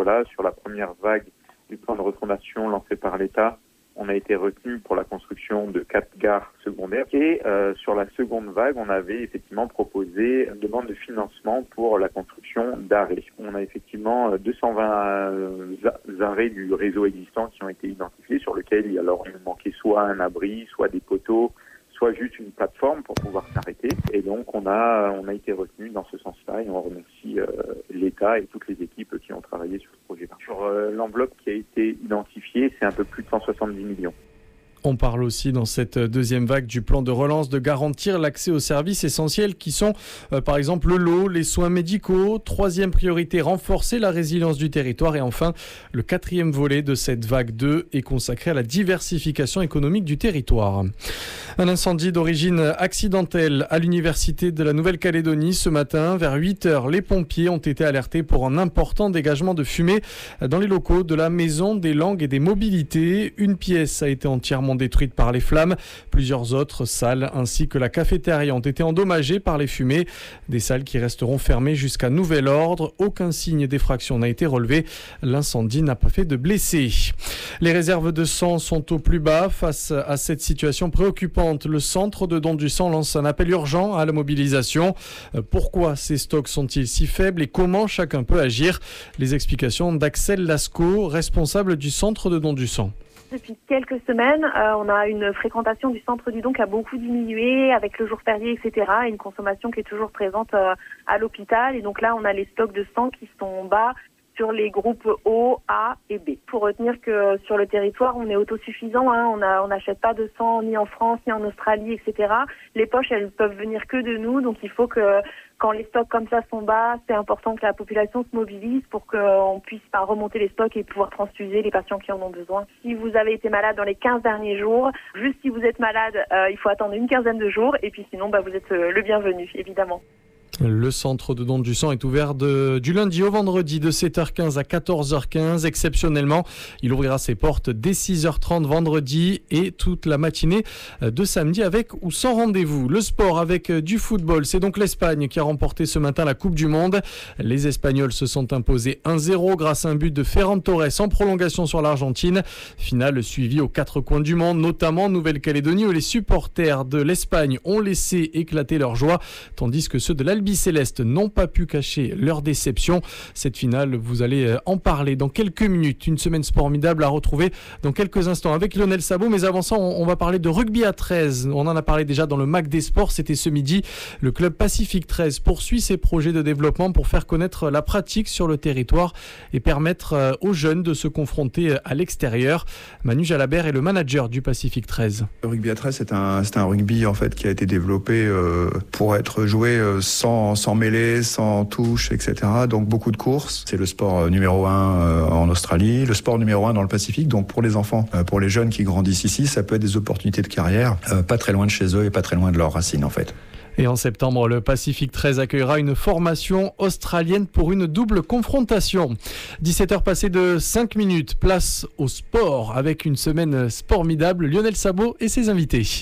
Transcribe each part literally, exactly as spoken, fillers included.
voilà, sur la première vague du plan de refondation lancé par l'État, on a été retenu pour la construction de quatre gares secondaires. Et euh, sur la seconde vague, on avait effectivement proposé une demande de financement pour la construction d'arrêts. On a effectivement deux cent vingt arrêts du réseau existant qui ont été identifiés, sur lesquels il, alors, il manquait soit un abri, soit des poteaux, soit juste une plateforme pour pouvoir s'arrêter. Et donc, on a, on a été retenu dans ce sens-là et on remercie euh, l'État et toutes les équipes qui ont travaillé sur ce projet-là. Sur euh, l'enveloppe qui a été identifiée, c'est un peu plus de cent soixante-dix millions. On parle aussi dans cette deuxième vague du plan de relance de garantir l'accès aux services essentiels qui sont euh, par exemple l'eau, les soins médicaux. Troisième priorité, renforcer la résilience du territoire. Et enfin, le quatrième volet de cette vague deux est consacré à la diversification économique du territoire. Un incendie d'origine accidentelle à l'université de la Nouvelle-Calédonie ce matin. Vers huit heures, les pompiers ont été alertés pour un important dégagement de fumée dans les locaux de la Maison des langues et des mobilités. Une pièce a été entièrement détruites par les flammes. Plusieurs autres salles ainsi que la cafétéria ont été endommagées par les fumées. Des salles qui resteront fermées jusqu'à nouvel ordre. Aucun signe d'effraction n'a été relevé. L'incendie n'a pas fait de blessés. Les réserves de sang sont au plus bas. Face à cette situation préoccupante, le centre de don du sang lance un appel urgent à la mobilisation. Pourquoi ces stocks sont-ils si faibles et comment chacun peut agir? Les explications d'Axel Lascaux, responsable du centre de don du sang. Depuis quelques semaines, euh, on a une fréquentation du centre du don qui a beaucoup diminué avec le jour férié, et cetera. Et une consommation qui est toujours présente euh, à l'hôpital. Et donc là, on a les stocks de sang qui sont bas sur les groupes O, A et B. Il faut retenir que sur le territoire, on est autosuffisant. Hein. On a, on n'achète pas de sang ni en France, ni en Australie, et cetera. Les poches, elles peuvent venir que de nous. Donc il faut que, quand les stocks comme ça sont bas, c'est important que la population se mobilise pour qu'on puisse pas remonter les stocks et pouvoir transfuser les patients qui en ont besoin. Si vous avez été malade dans les quinze derniers jours, juste si vous êtes malade, euh, il faut attendre une quinzaine de jours. Et puis sinon, bah, vous êtes euh, le bienvenu, évidemment. Le centre de don du sang est ouvert de, du lundi au vendredi de sept heures quinze à quatorze heures quinze. Exceptionnellement, il ouvrira ses portes dès six heures trente vendredi et toute la matinée de samedi avec ou sans rendez-vous. Le sport avec du football, c'est donc l'Espagne qui a remporté ce matin la Coupe du Monde. Les Espagnols se sont imposés un zéro grâce à un but de Ferran Torres en prolongation sur l'Argentine. Finale suivie aux quatre coins du monde, notamment en Nouvelle-Calédonie où les supporters de l'Espagne ont laissé éclater leur joie, tandis que ceux de l'Albi Céleste n'ont pas pu cacher leur déception. Cette finale, vous allez en parler dans quelques minutes. Une semaine formidable à retrouver dans quelques instants avec Lionel Sabot. Mais avant ça, on va parler de rugby à treize. On en a parlé déjà dans le Mac des Sports. C'était ce midi. Le club Pacifique treize poursuit ses projets de développement pour faire connaître la pratique sur le territoire et permettre aux jeunes de se confronter à l'extérieur. Manu Jalabert est le manager du Pacifique treize. Le rugby à treize, c'est un, c'est un rugby en fait, qui a été développé euh, pour être joué euh, sans sans mêlée, sans touche, et cetera. Donc beaucoup de courses. C'est le sport numéro un euh, en Australie, le sport numéro un dans le Pacifique. Donc pour les enfants, euh, pour les jeunes qui grandissent ici, ça peut être des opportunités de carrière, euh, pas très loin de chez eux et pas très loin de leurs racines en fait. Et en septembre, le Pacifique treize accueillera une formation australienne pour une double confrontation. dix-sept heures passées de cinq minutes, place au sport avec une semaine formidable. Lionel Sabot et ses invités.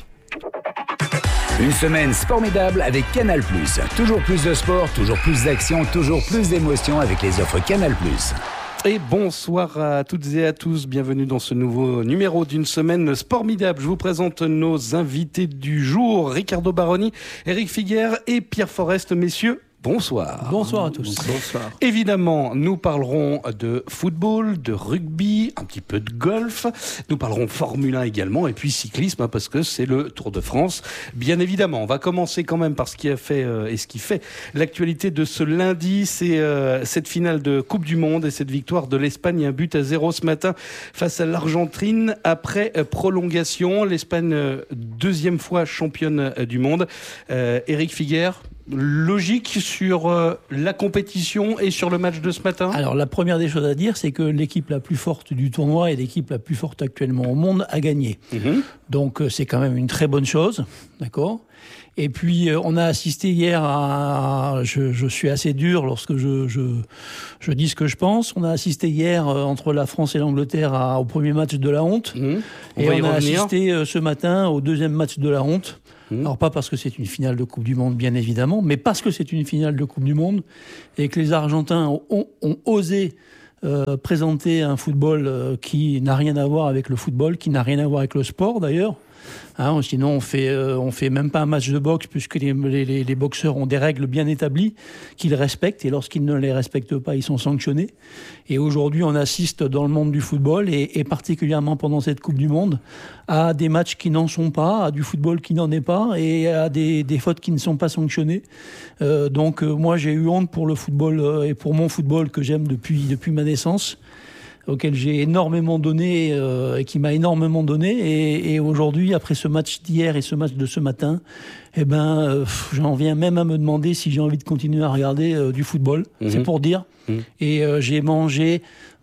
Une semaine formidable avec Canal plus. Toujours plus de sport, toujours plus d'action, toujours plus d'émotions avec les offres Canal plus. Et bonsoir à toutes et à tous, bienvenue dans ce nouveau numéro d'une semaine formidable. Je vous présente nos invités du jour, Ricardo Baroni, Eric Figuère et Pierre Forest, messieurs. Bonsoir. Bonsoir à tous. Bonsoir. Évidemment, nous parlerons de football, de rugby, un petit peu de golf. Nous parlerons Formule un également et puis cyclisme hein, parce que c'est le Tour de France. Bien évidemment, on va commencer quand même par ce qui a fait euh, et ce qui fait l'actualité de ce lundi. C'est euh, cette finale de Coupe du Monde et cette victoire de l'Espagne, un but à zéro ce matin face à l'Argentine après euh, prolongation. L'Espagne, euh, deuxième fois championne euh, du monde. Euh, Eric Figuère, logique sur euh, la compétition et sur le match de ce matin? Alors la première des choses à dire, c'est que l'équipe la plus forte du tournoi et l'équipe la plus forte actuellement au monde a gagné. Mmh. Donc euh, c'est quand même une très bonne chose, d'accord? Et puis euh, on a assisté hier à, je, je suis assez dur lorsque je, je, je dis ce que je pense, on a assisté hier euh, entre la France et l'Angleterre à, au premier match de la honte. Mmh. On et on a revenir. assisté euh, ce matin au deuxième match de la honte. Alors pas parce que c'est une finale de Coupe du Monde, bien évidemment, mais parce que c'est une finale de Coupe du Monde et que les Argentins ont, ont, ont osé euh, présenter un football euh, qui n'a rien à voir avec le football, qui n'a rien à voir avec le sport d'ailleurs. Hein, sinon, on fait, euh, on fait même pas un match de boxe puisque les, les, les boxeurs ont des règles bien établies qu'ils respectent et lorsqu'ils ne les respectent pas, ils sont sanctionnés. Et aujourd'hui, on assiste dans le monde du football et, et particulièrement pendant cette Coupe du Monde à des matchs qui n'en sont pas, à du football qui n'en est pas et à des, des fautes qui ne sont pas sanctionnées. Euh, donc, euh, moi, j'ai eu honte pour le football euh, et pour mon football que j'aime depuis, depuis ma naissance, auquel j'ai énormément donné euh, et qui m'a énormément donné. Et, et aujourd'hui, après ce match d'hier et ce match de ce matin, eh ben, euh, j'en viens même à me demander si j'ai envie de continuer à regarder euh, du football. Mmh. C'est pour dire. Mmh. Et euh, j'ai mangé,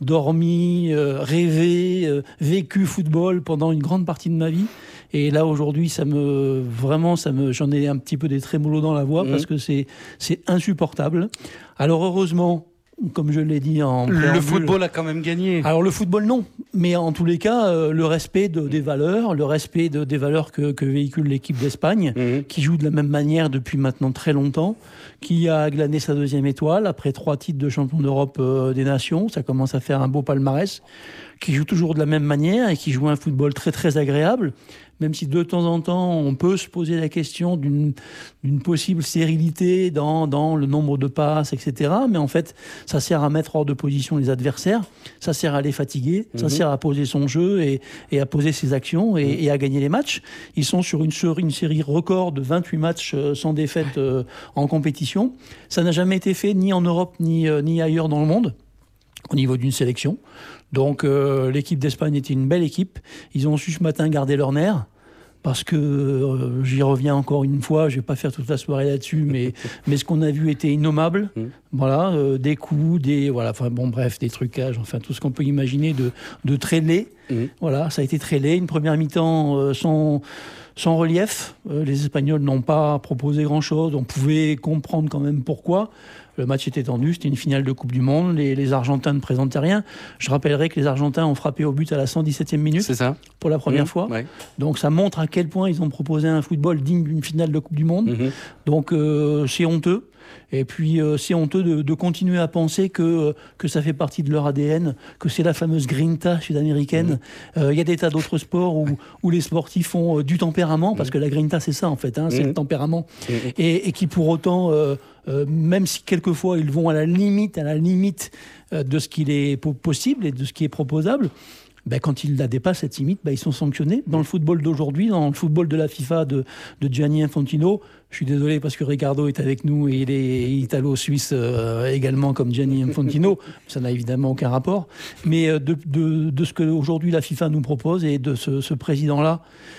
dormi, euh, rêvé, euh, vécu football pendant une grande partie de ma vie. Et là, aujourd'hui, ça me, vraiment, ça me, j'en ai un petit peu des trémolos dans la voix mmh. parce que c'est, c'est insupportable. Alors, heureusement, comme je l'ai dit en préambule, le football a quand même gagné. Alors le football non, mais en tous les cas euh, le respect de, des valeurs, le respect de, des valeurs que, que véhicule l'équipe d'Espagne, mmh. qui joue de la même manière depuis maintenant très longtemps, qui a glané sa deuxième étoile après trois titres de champion d'Europe euh, des nations, ça commence à faire un beau palmarès, qui joue toujours de la même manière et qui joue un football très très agréable. Même si de temps en temps, on peut se poser la question d'une, d'une possible stérilité dans, dans le nombre de passes, et cetera. Mais en fait, ça sert à mettre hors de position les adversaires, ça sert à les fatiguer, mmh. ça sert à poser son jeu et, et à poser ses actions et, mmh. et à gagner les matchs. Ils sont sur une, sur une série record de vingt-huit matchs sans défaite euh, en compétition. Ça n'a jamais été fait ni en Europe ni, euh, ni ailleurs dans le monde, au niveau d'une sélection. Donc euh, l'équipe d'Espagne était une belle équipe. Ils ont su ce matin garder leur nerf. Parce que, euh, j'y reviens encore une fois, je ne vais pas faire toute la soirée là-dessus, mais, mais ce qu'on a vu était innommable. Mmh. Voilà, euh, des coups, des, voilà, enfin bon, bref, des trucages, enfin tout ce qu'on peut imaginer de, de très laid. Mmh. Voilà, ça a été très laid. Une première mi-temps euh, sans, sans relief. Euh, les Espagnols n'ont pas proposé grand-chose. On pouvait comprendre quand même pourquoi. Le match était tendu, c'était une finale de Coupe du Monde. Les, les Argentins ne présentaient rien. Je rappellerai que les Argentins ont frappé au but à la cent dix-septième minute. C'est ça. Pour la première mmh, fois. Ouais. Donc ça montre à quel point ils ont proposé un football digne d'une finale de Coupe du Monde. Mmh. Donc euh, c'est honteux. Et puis euh, c'est honteux de, de continuer à penser que, euh, que ça fait partie de leur A D N, que c'est la fameuse grinta sud-américaine. Il mmh. euh, y a des tas d'autres sports où, où les sportifs ont euh, du tempérament, parce que la grinta c'est ça en fait, hein, mmh. c'est le tempérament. Mmh. Et, et qui pour autant... Euh, Euh, même si quelquefois ils vont à la limite, à la limite euh, de ce qu'il est po- possible et de ce qui est proposable, ben, quand ils la dépassent cette limite, ben, ils sont sanctionnés. Dans le football d'aujourd'hui, dans le football de la FIFA de, de Gianni Infantino, je suis désolé parce que Ricardo est avec nous et il est italo-suisse euh, également comme Gianni Infantino, ça n'a évidemment aucun rapport, mais euh, de, de, de ce que aujourd'hui la FIFA nous propose et de ce, ce président-là,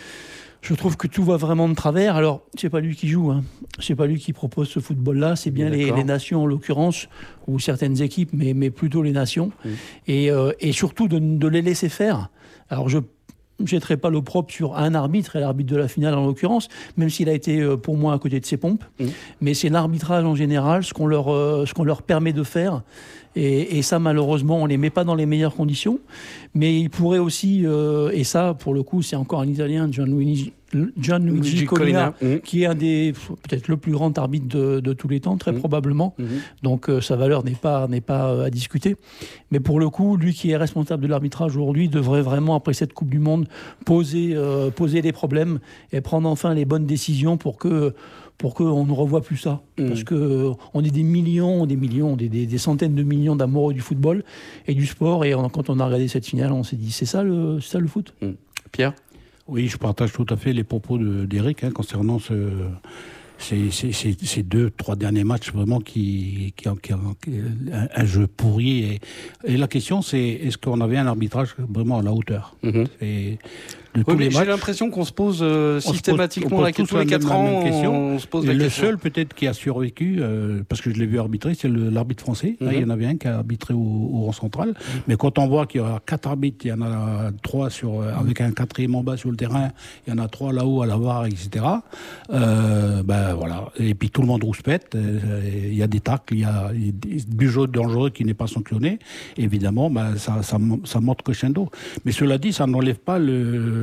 je trouve que tout va vraiment de travers. Alors, c'est pas lui qui joue, hein. C'est pas lui qui propose ce football-là, c'est bien les, les nations en l'occurrence, ou certaines équipes, mais, mais plutôt les nations. Mmh. Et, euh, et surtout de, de les laisser faire. Alors, je ne jetterai pas l'opprobre sur un arbitre, et l'arbitre de la finale en l'occurrence, même s'il a été pour moi à côté de ses pompes. Mmh. Mais c'est l'arbitrage en général, ce qu'on leur, euh, ce qu'on leur permet de faire. Et, et ça, malheureusement, on ne les met pas dans les meilleures conditions. Mais il pourrait aussi, euh, et ça, pour le coup, c'est encore un Italien, Gianluigi, Gianluigi Collina, mmh. qui est un des, peut-être le plus grand arbitre de, de tous les temps, très mmh. probablement. Mmh. Donc euh, sa valeur n'est pas, n'est pas euh, à discuter. Mais pour le coup, lui qui est responsable de l'arbitrage aujourd'hui, devrait vraiment, après cette Coupe du Monde, poser, euh, poser les problèmes et prendre enfin les bonnes décisions pour que... pour qu'on ne revoie plus ça. Mmh. Parce qu'on est des millions, des millions, des, des, des centaines de millions d'amoureux du football et du sport. Et on, quand on a regardé cette finale, on s'est dit, c'est ça le, c'est ça le foot. Mmh. Pierre ? Oui, je partage tout à fait les propos de, d'Éric hein, concernant ce, ces, ces, ces, ces deux, trois derniers matchs vraiment qui, qui, qui, qui un, un jeu pourri. Et, et la question, c'est est-ce qu'on avait un arbitrage vraiment à la hauteur mmh. et, de tous oui, les j'ai matchs. l'impression qu'on se pose euh, systématiquement pose, la question tous les quatre ans, on, on se pose et la le question. Le seul peut-être qui a survécu, euh, parce que je l'ai vu arbitrer, c'est le, l'arbitre français. Mm-hmm. Là, il y en avait un qui a arbitré au, au rang central. Mm-hmm. Mais quand on voit qu'il y a quatre arbitres, il y en a trois sur, euh, avec un quatrième en bas sur le terrain, il y en a trois là-haut à la V A R, et cetera. Euh, ben voilà. Et puis tout le monde rouspète. Il y a des tacles, il y a du jeu dangereux qui n'est pas sanctionné. Évidemment, ben, ça, ça, ça monte crescendo. Mais cela dit, ça n'enlève pas le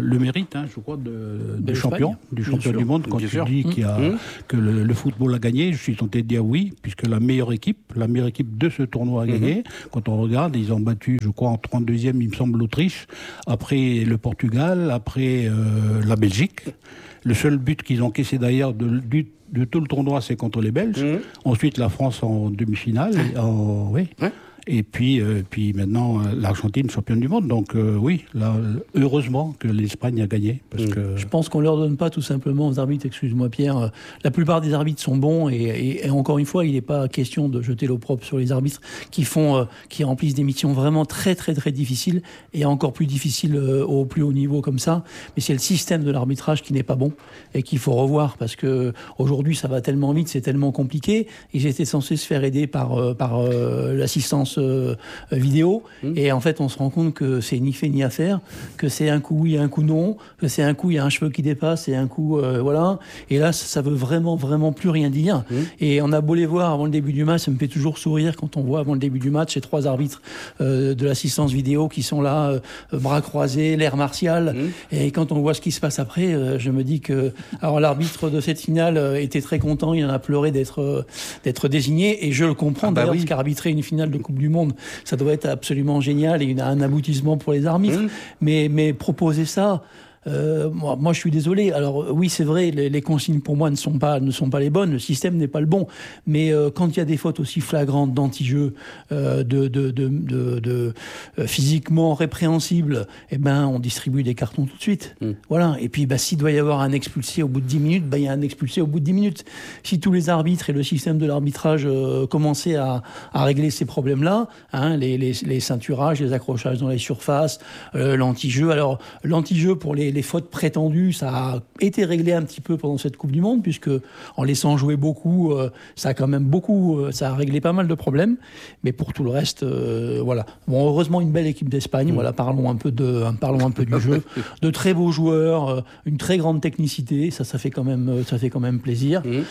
le mérite, hein, je crois, de, de du champion, du champion du monde. Quand Bien tu sûr. dis qu'il y a, Mmh. que le, le football a gagné, je suis tenté de dire oui, puisque la meilleure équipe, la meilleure équipe de ce tournoi a gagné. Mmh. Quand on regarde, ils ont battu, je crois, en trente-deuxième, il me semble, l'Autriche, après le Portugal, après euh, la Belgique. Le seul but qu'ils ont encaissé d'ailleurs de, du, de tout le tournoi, c'est contre les Belges. Mmh. Ensuite, la France en demi-finale. En, oui. Ouais. Et puis, euh, puis maintenant, euh, l'Argentine championne du monde. Donc euh, oui, là, heureusement que l'Espagne a gagné. Parce mmh. que... Je pense qu'on ne leur donne pas tout simplement aux arbitres, excuse-moi Pierre, la plupart des arbitres sont bons et, et, et encore une fois, il n'est pas question de jeter l'opprobre sur les arbitres qui, font, euh, qui remplissent des missions vraiment très très très difficiles et encore plus difficiles euh, au plus haut niveau comme ça. Mais c'est le système de l'arbitrage qui n'est pas bon et qu'il faut revoir parce qu'aujourd'hui ça va tellement vite, c'est tellement compliqué. Ils étaient censés se faire aider par, euh, par euh, l'assistance Euh, vidéo mmh. et en fait on se rend compte que c'est ni fait ni à faire, que c'est un coup oui, un coup non, que c'est un coup il y a un cheveu qui dépasse et un coup euh, voilà, et là ça, ça veut vraiment vraiment plus rien dire mmh. et on a beau les voir avant le début du match, ça me fait toujours sourire quand on voit avant le début du match ces trois arbitres euh, de l'assistance vidéo qui sont là euh, bras croisés, l'air martial mmh. et quand on voit ce qui se passe après euh, je me dis que alors l'arbitre de cette finale euh, était très content, il en a pleuré d'être, euh, d'être désigné et je le comprends ah bah d'ailleurs oui. parce qu'arbitrer une finale de Coupe du Monde, ça doit être absolument génial et un aboutissement pour les arbitres. Mmh. Mais, mais proposer ça, euh, moi, moi je suis désolé. Alors oui, c'est vrai, les, les consignes pour moi ne sont pas ne sont pas les bonnes, le système n'est pas le bon. Mais euh, quand il y a des fautes aussi flagrantes d'anti-jeu, euh, de, de, de, de, de euh, physiquement répréhensibles, eh ben on distribue des cartons tout de suite. Mmh. Voilà. Et puis bah, s'il doit y avoir un expulsé au bout de dix minutes, bah, il y a un expulsé au bout de dix minutes. Si tous les arbitres et le système de l'arbitrage euh, commençaient à, à régler ces problèmes-là, hein, les, les, les ceinturages, les accrochages dans les surfaces, euh, l'anti-jeu. Alors l'anti-jeu pour les les fautes prétendues, ça a été réglé un petit peu pendant cette Coupe du Monde, puisque en laissant jouer beaucoup, euh, ça a quand même beaucoup, euh, ça a réglé pas mal de problèmes. Mais pour tout le reste, euh, voilà. Bon, heureusement, une belle équipe d'Espagne. Mmh. Voilà, parlons un peu de, parlons un peu du jeu, de très beaux joueurs, euh, une très grande technicité. Ça, ça fait quand même, ça fait quand même plaisir. Mmh.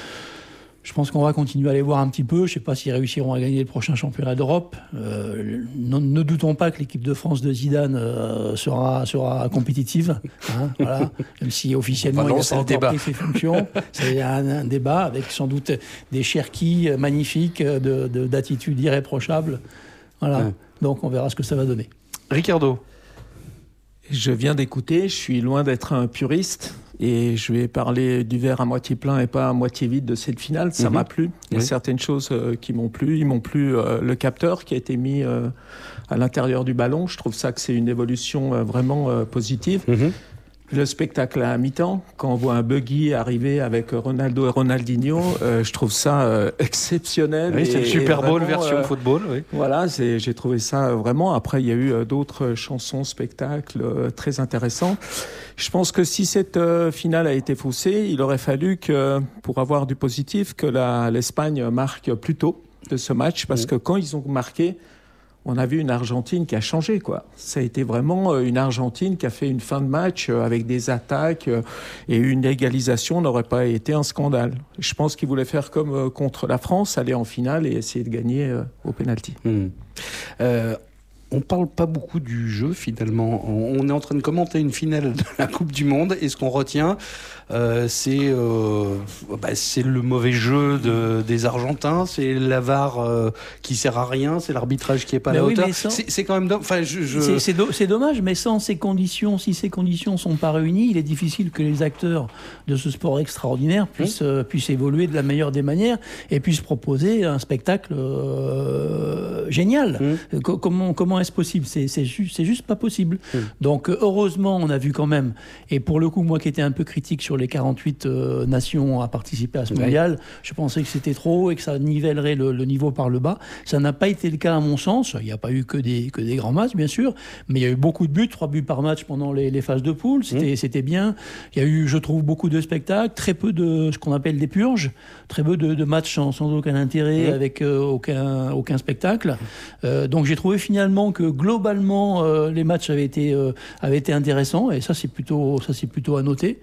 Je pense qu'on va continuer à les voir un petit peu. Je ne sais pas s'ils réussiront à gagner le prochain championnat d'Europe. Euh, ne, ne doutons pas que l'équipe de France de Zidane euh, sera, sera compétitive. Hein, voilà. Même si officiellement il n'a pas encore pris ses fonctions. C'est un, un débat avec sans doute des Cherki magnifiques, de, de, d'attitudes irréprochables. Voilà. Ouais. Donc on verra ce que ça va donner. Ricardo. Je viens d'écouter, je suis loin d'être un puriste. Et je vais parler du verre à moitié plein et pas à moitié vide de cette finale. Ça mmh. m'a plu. Il y a oui. certaines choses euh, qui m'ont plu. Ils m'ont plu euh, le capteur qui a été mis euh, à l'intérieur du ballon. Je trouve ça que c'est une évolution euh, vraiment euh, positive. Mmh. Le spectacle à mi-temps, quand on voit un buggy arriver avec Ronaldo et Ronaldinho, euh, je trouve ça euh, exceptionnel. Oui, c'est le Super Bowl version euh, football. Oui. Voilà, c'est, j'ai trouvé ça vraiment. Après, il y a eu euh, d'autres chansons, spectacles euh, très intéressants. Je pense que si cette euh, finale a été faussée, il aurait fallu que, pour avoir du positif, que la, l'Espagne marque plus tôt de ce match, parce mmh. que quand ils ont marqué, on a vu une Argentine qui a changé, quoi. Ça a été vraiment une Argentine qui a fait une fin de match avec des attaques et une égalisation n'aurait pas été un scandale. Je pense qu'ils voulaient faire comme contre la France, aller en finale et essayer de gagner au pénalty. Mmh. Euh, on ne parle pas beaucoup du jeu, finalement. On est en train de commenter une finale de la Coupe du Monde et ce qu'on retient, euh, c'est, euh, bah, c'est le mauvais jeu de, des Argentins, c'est la V A R euh, qui sert à rien, c'est l'arbitrage qui n'est pas à la oui, hauteur. Sans... C'est, c'est quand même... Do... Enfin, je, je... C'est, c'est, do... c'est dommage, mais sans ces conditions, si ces conditions ne sont pas réunies, il est difficile que les acteurs de ce sport extraordinaire puissent, mmh. euh, puissent évoluer de la meilleure des manières et puissent proposer un spectacle euh, génial. Mmh. C- comment, comment est-ce possible ? C'est, c'est, juste, c'est juste pas possible. Mmh. Donc, heureusement, on a vu quand même, et pour le coup, moi qui étais un peu critique sur les quarante-huit euh, nations à participer à ce mondial, oui. je pensais que c'était trop et que ça nivellerait le, le niveau par le bas. Ça n'a pas été le cas à mon sens. Il n'y a pas eu que des, que des grands matchs, bien sûr, mais il y a eu beaucoup de buts, trois buts par match pendant les, les phases de poule. C'était, mmh. c'était bien. Il y a eu, je trouve, beaucoup de spectacles, très peu de ce qu'on appelle des purges, très peu de, de matchs sans, sans aucun intérêt, mmh. avec euh, aucun, aucun spectacle. Euh, donc j'ai trouvé finalement que globalement, euh, les matchs avaient été, euh, avaient été intéressants, et ça c'est plutôt, ça c'est plutôt à noter.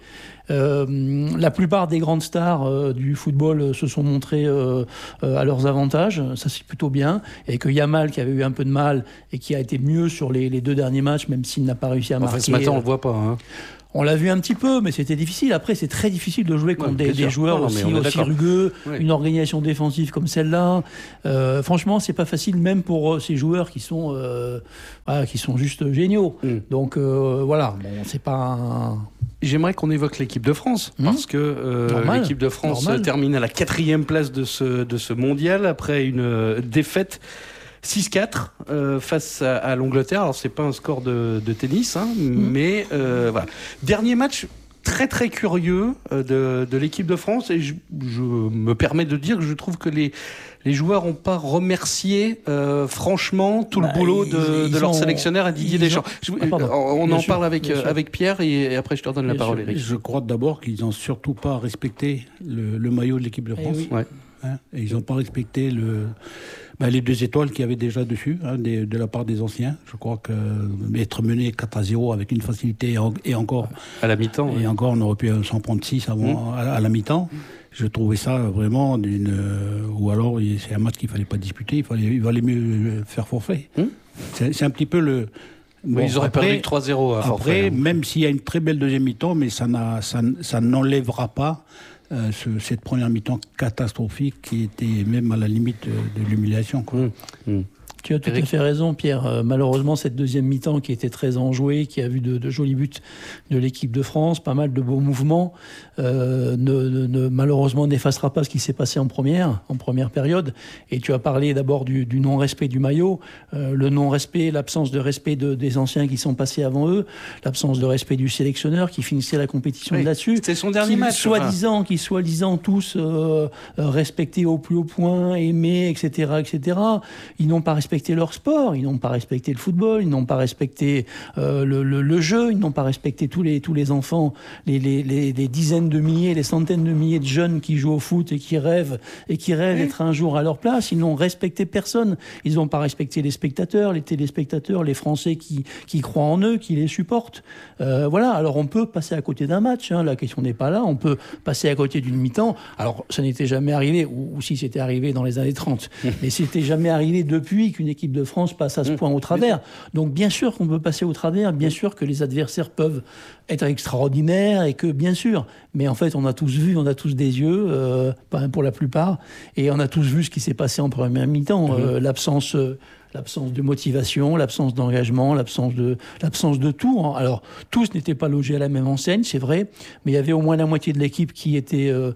Euh, la plupart des grandes stars euh, du football euh, se sont montrées euh, euh, à leurs avantages, ça c'est plutôt bien, et que Yamal qui avait eu un peu de mal et qui a été mieux sur les, les deux derniers matchs, même s'il n'a pas réussi à marquer. Enfin, ce matin, on le voit pas. Hein. On l'a vu un petit peu, mais c'était difficile. Après, c'est très difficile de jouer contre ouais, des, des joueurs non, aussi, aussi rugueux, ouais. Une organisation défensive comme celle-là. Euh, franchement, c'est pas facile, même pour euh, ces joueurs qui sont, euh, voilà, qui sont juste géniaux. Mm. Donc euh, voilà, bon, c'est pas. Un... J'aimerais qu'on évoque l'équipe de France, mmh. parce que euh, l'équipe de France Normal. termine à la quatrième place de ce, de ce mondial après une euh, défaite six quatre euh, face à, à l'Angleterre. Alors c'est pas un score de, de tennis, hein, mmh. mais euh, voilà. Dernier match très très curieux euh, de, de l'équipe de France, et je, je me permets de dire que je trouve que les les joueurs n'ont pas remercié euh, franchement tout bah, le boulot de, ils, de leur ont, sélectionneur Didier Deschamps. Ont... Ah, pardon, on en sûr, parle avec, euh, avec Pierre et, et après je te redonne bien la parole, Eric. Je crois d'abord qu'ils n'ont surtout pas respecté le, le maillot de l'équipe de France. Eh oui. Ouais. Hein, et ils n'ont pas respecté le, bah, les deux étoiles qu'il y avait déjà dessus, hein, des, de la part des anciens. Je crois que être mené quatre à zéro avec une facilité et encore... À la mi-temps. Et ouais. encore, on aurait pu s'en prendre six avant, mmh. à, à la mi-temps. Je trouvais ça vraiment d'une... Euh, ou alors, c'est un match qu'il ne fallait pas disputer, il, fallait, il valait mieux faire forfait. Mmh. C'est, c'est un petit peu le... Bon, ils auraient après, perdu trois zéro à forfait. Après, hein. Même s'il y a une très belle deuxième mi-temps, mais ça, n'a, ça, ça n'enlèvera pas euh, ce, cette première mi-temps catastrophique qui était même à la limite de, de l'humiliation. Quoi. Mmh. Mmh. Tu as tout Eric. à fait raison, Pierre. Euh, malheureusement, cette deuxième mi-temps qui était très enjouée, qui a vu de, de jolis buts de l'équipe de France, pas mal de beaux mouvements, euh, ne, ne, ne, malheureusement n'effacera pas ce qui s'est passé en première, en première période. Et tu as parlé d'abord du, du non-respect du maillot, euh, le non-respect, l'absence de respect de, des anciens qui sont passés avant eux, l'absence de respect du sélectionneur qui finissait la compétition oui, là-dessus. C'était son dernier qui, match. Soi-disant, qui soi-disant tous euh, respectés au plus haut point, aimés, et cetera, et cetera. Ils n'ont pas respecté leur sport, ils n'ont pas respecté le football, ils n'ont pas respecté euh, le, le, le jeu, ils n'ont pas respecté tous les, tous les enfants, les, les, les, les dizaines de milliers, les centaines de milliers de jeunes qui jouent au foot et qui rêvent et qui rêvent oui. d'être un jour à leur place. Ils n'ont respecté personne. Ils n'ont pas respecté les spectateurs, les téléspectateurs, les Français qui, qui croient en eux, qui les supportent. Euh, voilà. Alors on peut passer à côté d'un match, hein. La question n'est pas là. On peut passer à côté d'une mi-temps. Alors ça n'était jamais arrivé, ou, ou si c'était arrivé dans les années trente, mais c'était jamais arrivé depuis qu'une équipe de France passe à ce point au travers. Donc bien sûr qu'on peut passer au travers, bien sûr que les adversaires peuvent être extraordinaires et que bien sûr, mais en fait on a tous vu, on a tous des yeux, euh, pour la plupart, et on a tous vu ce qui s'est passé en première mi-temps, mmh. euh, l'absence... Euh, l'absence de motivation, l'absence d'engagement, l'absence de, l'absence de tout. Alors, tous n'étaient pas logés à la même enseigne, c'est vrai, mais il y avait au moins la moitié de l'équipe qui était... Euh,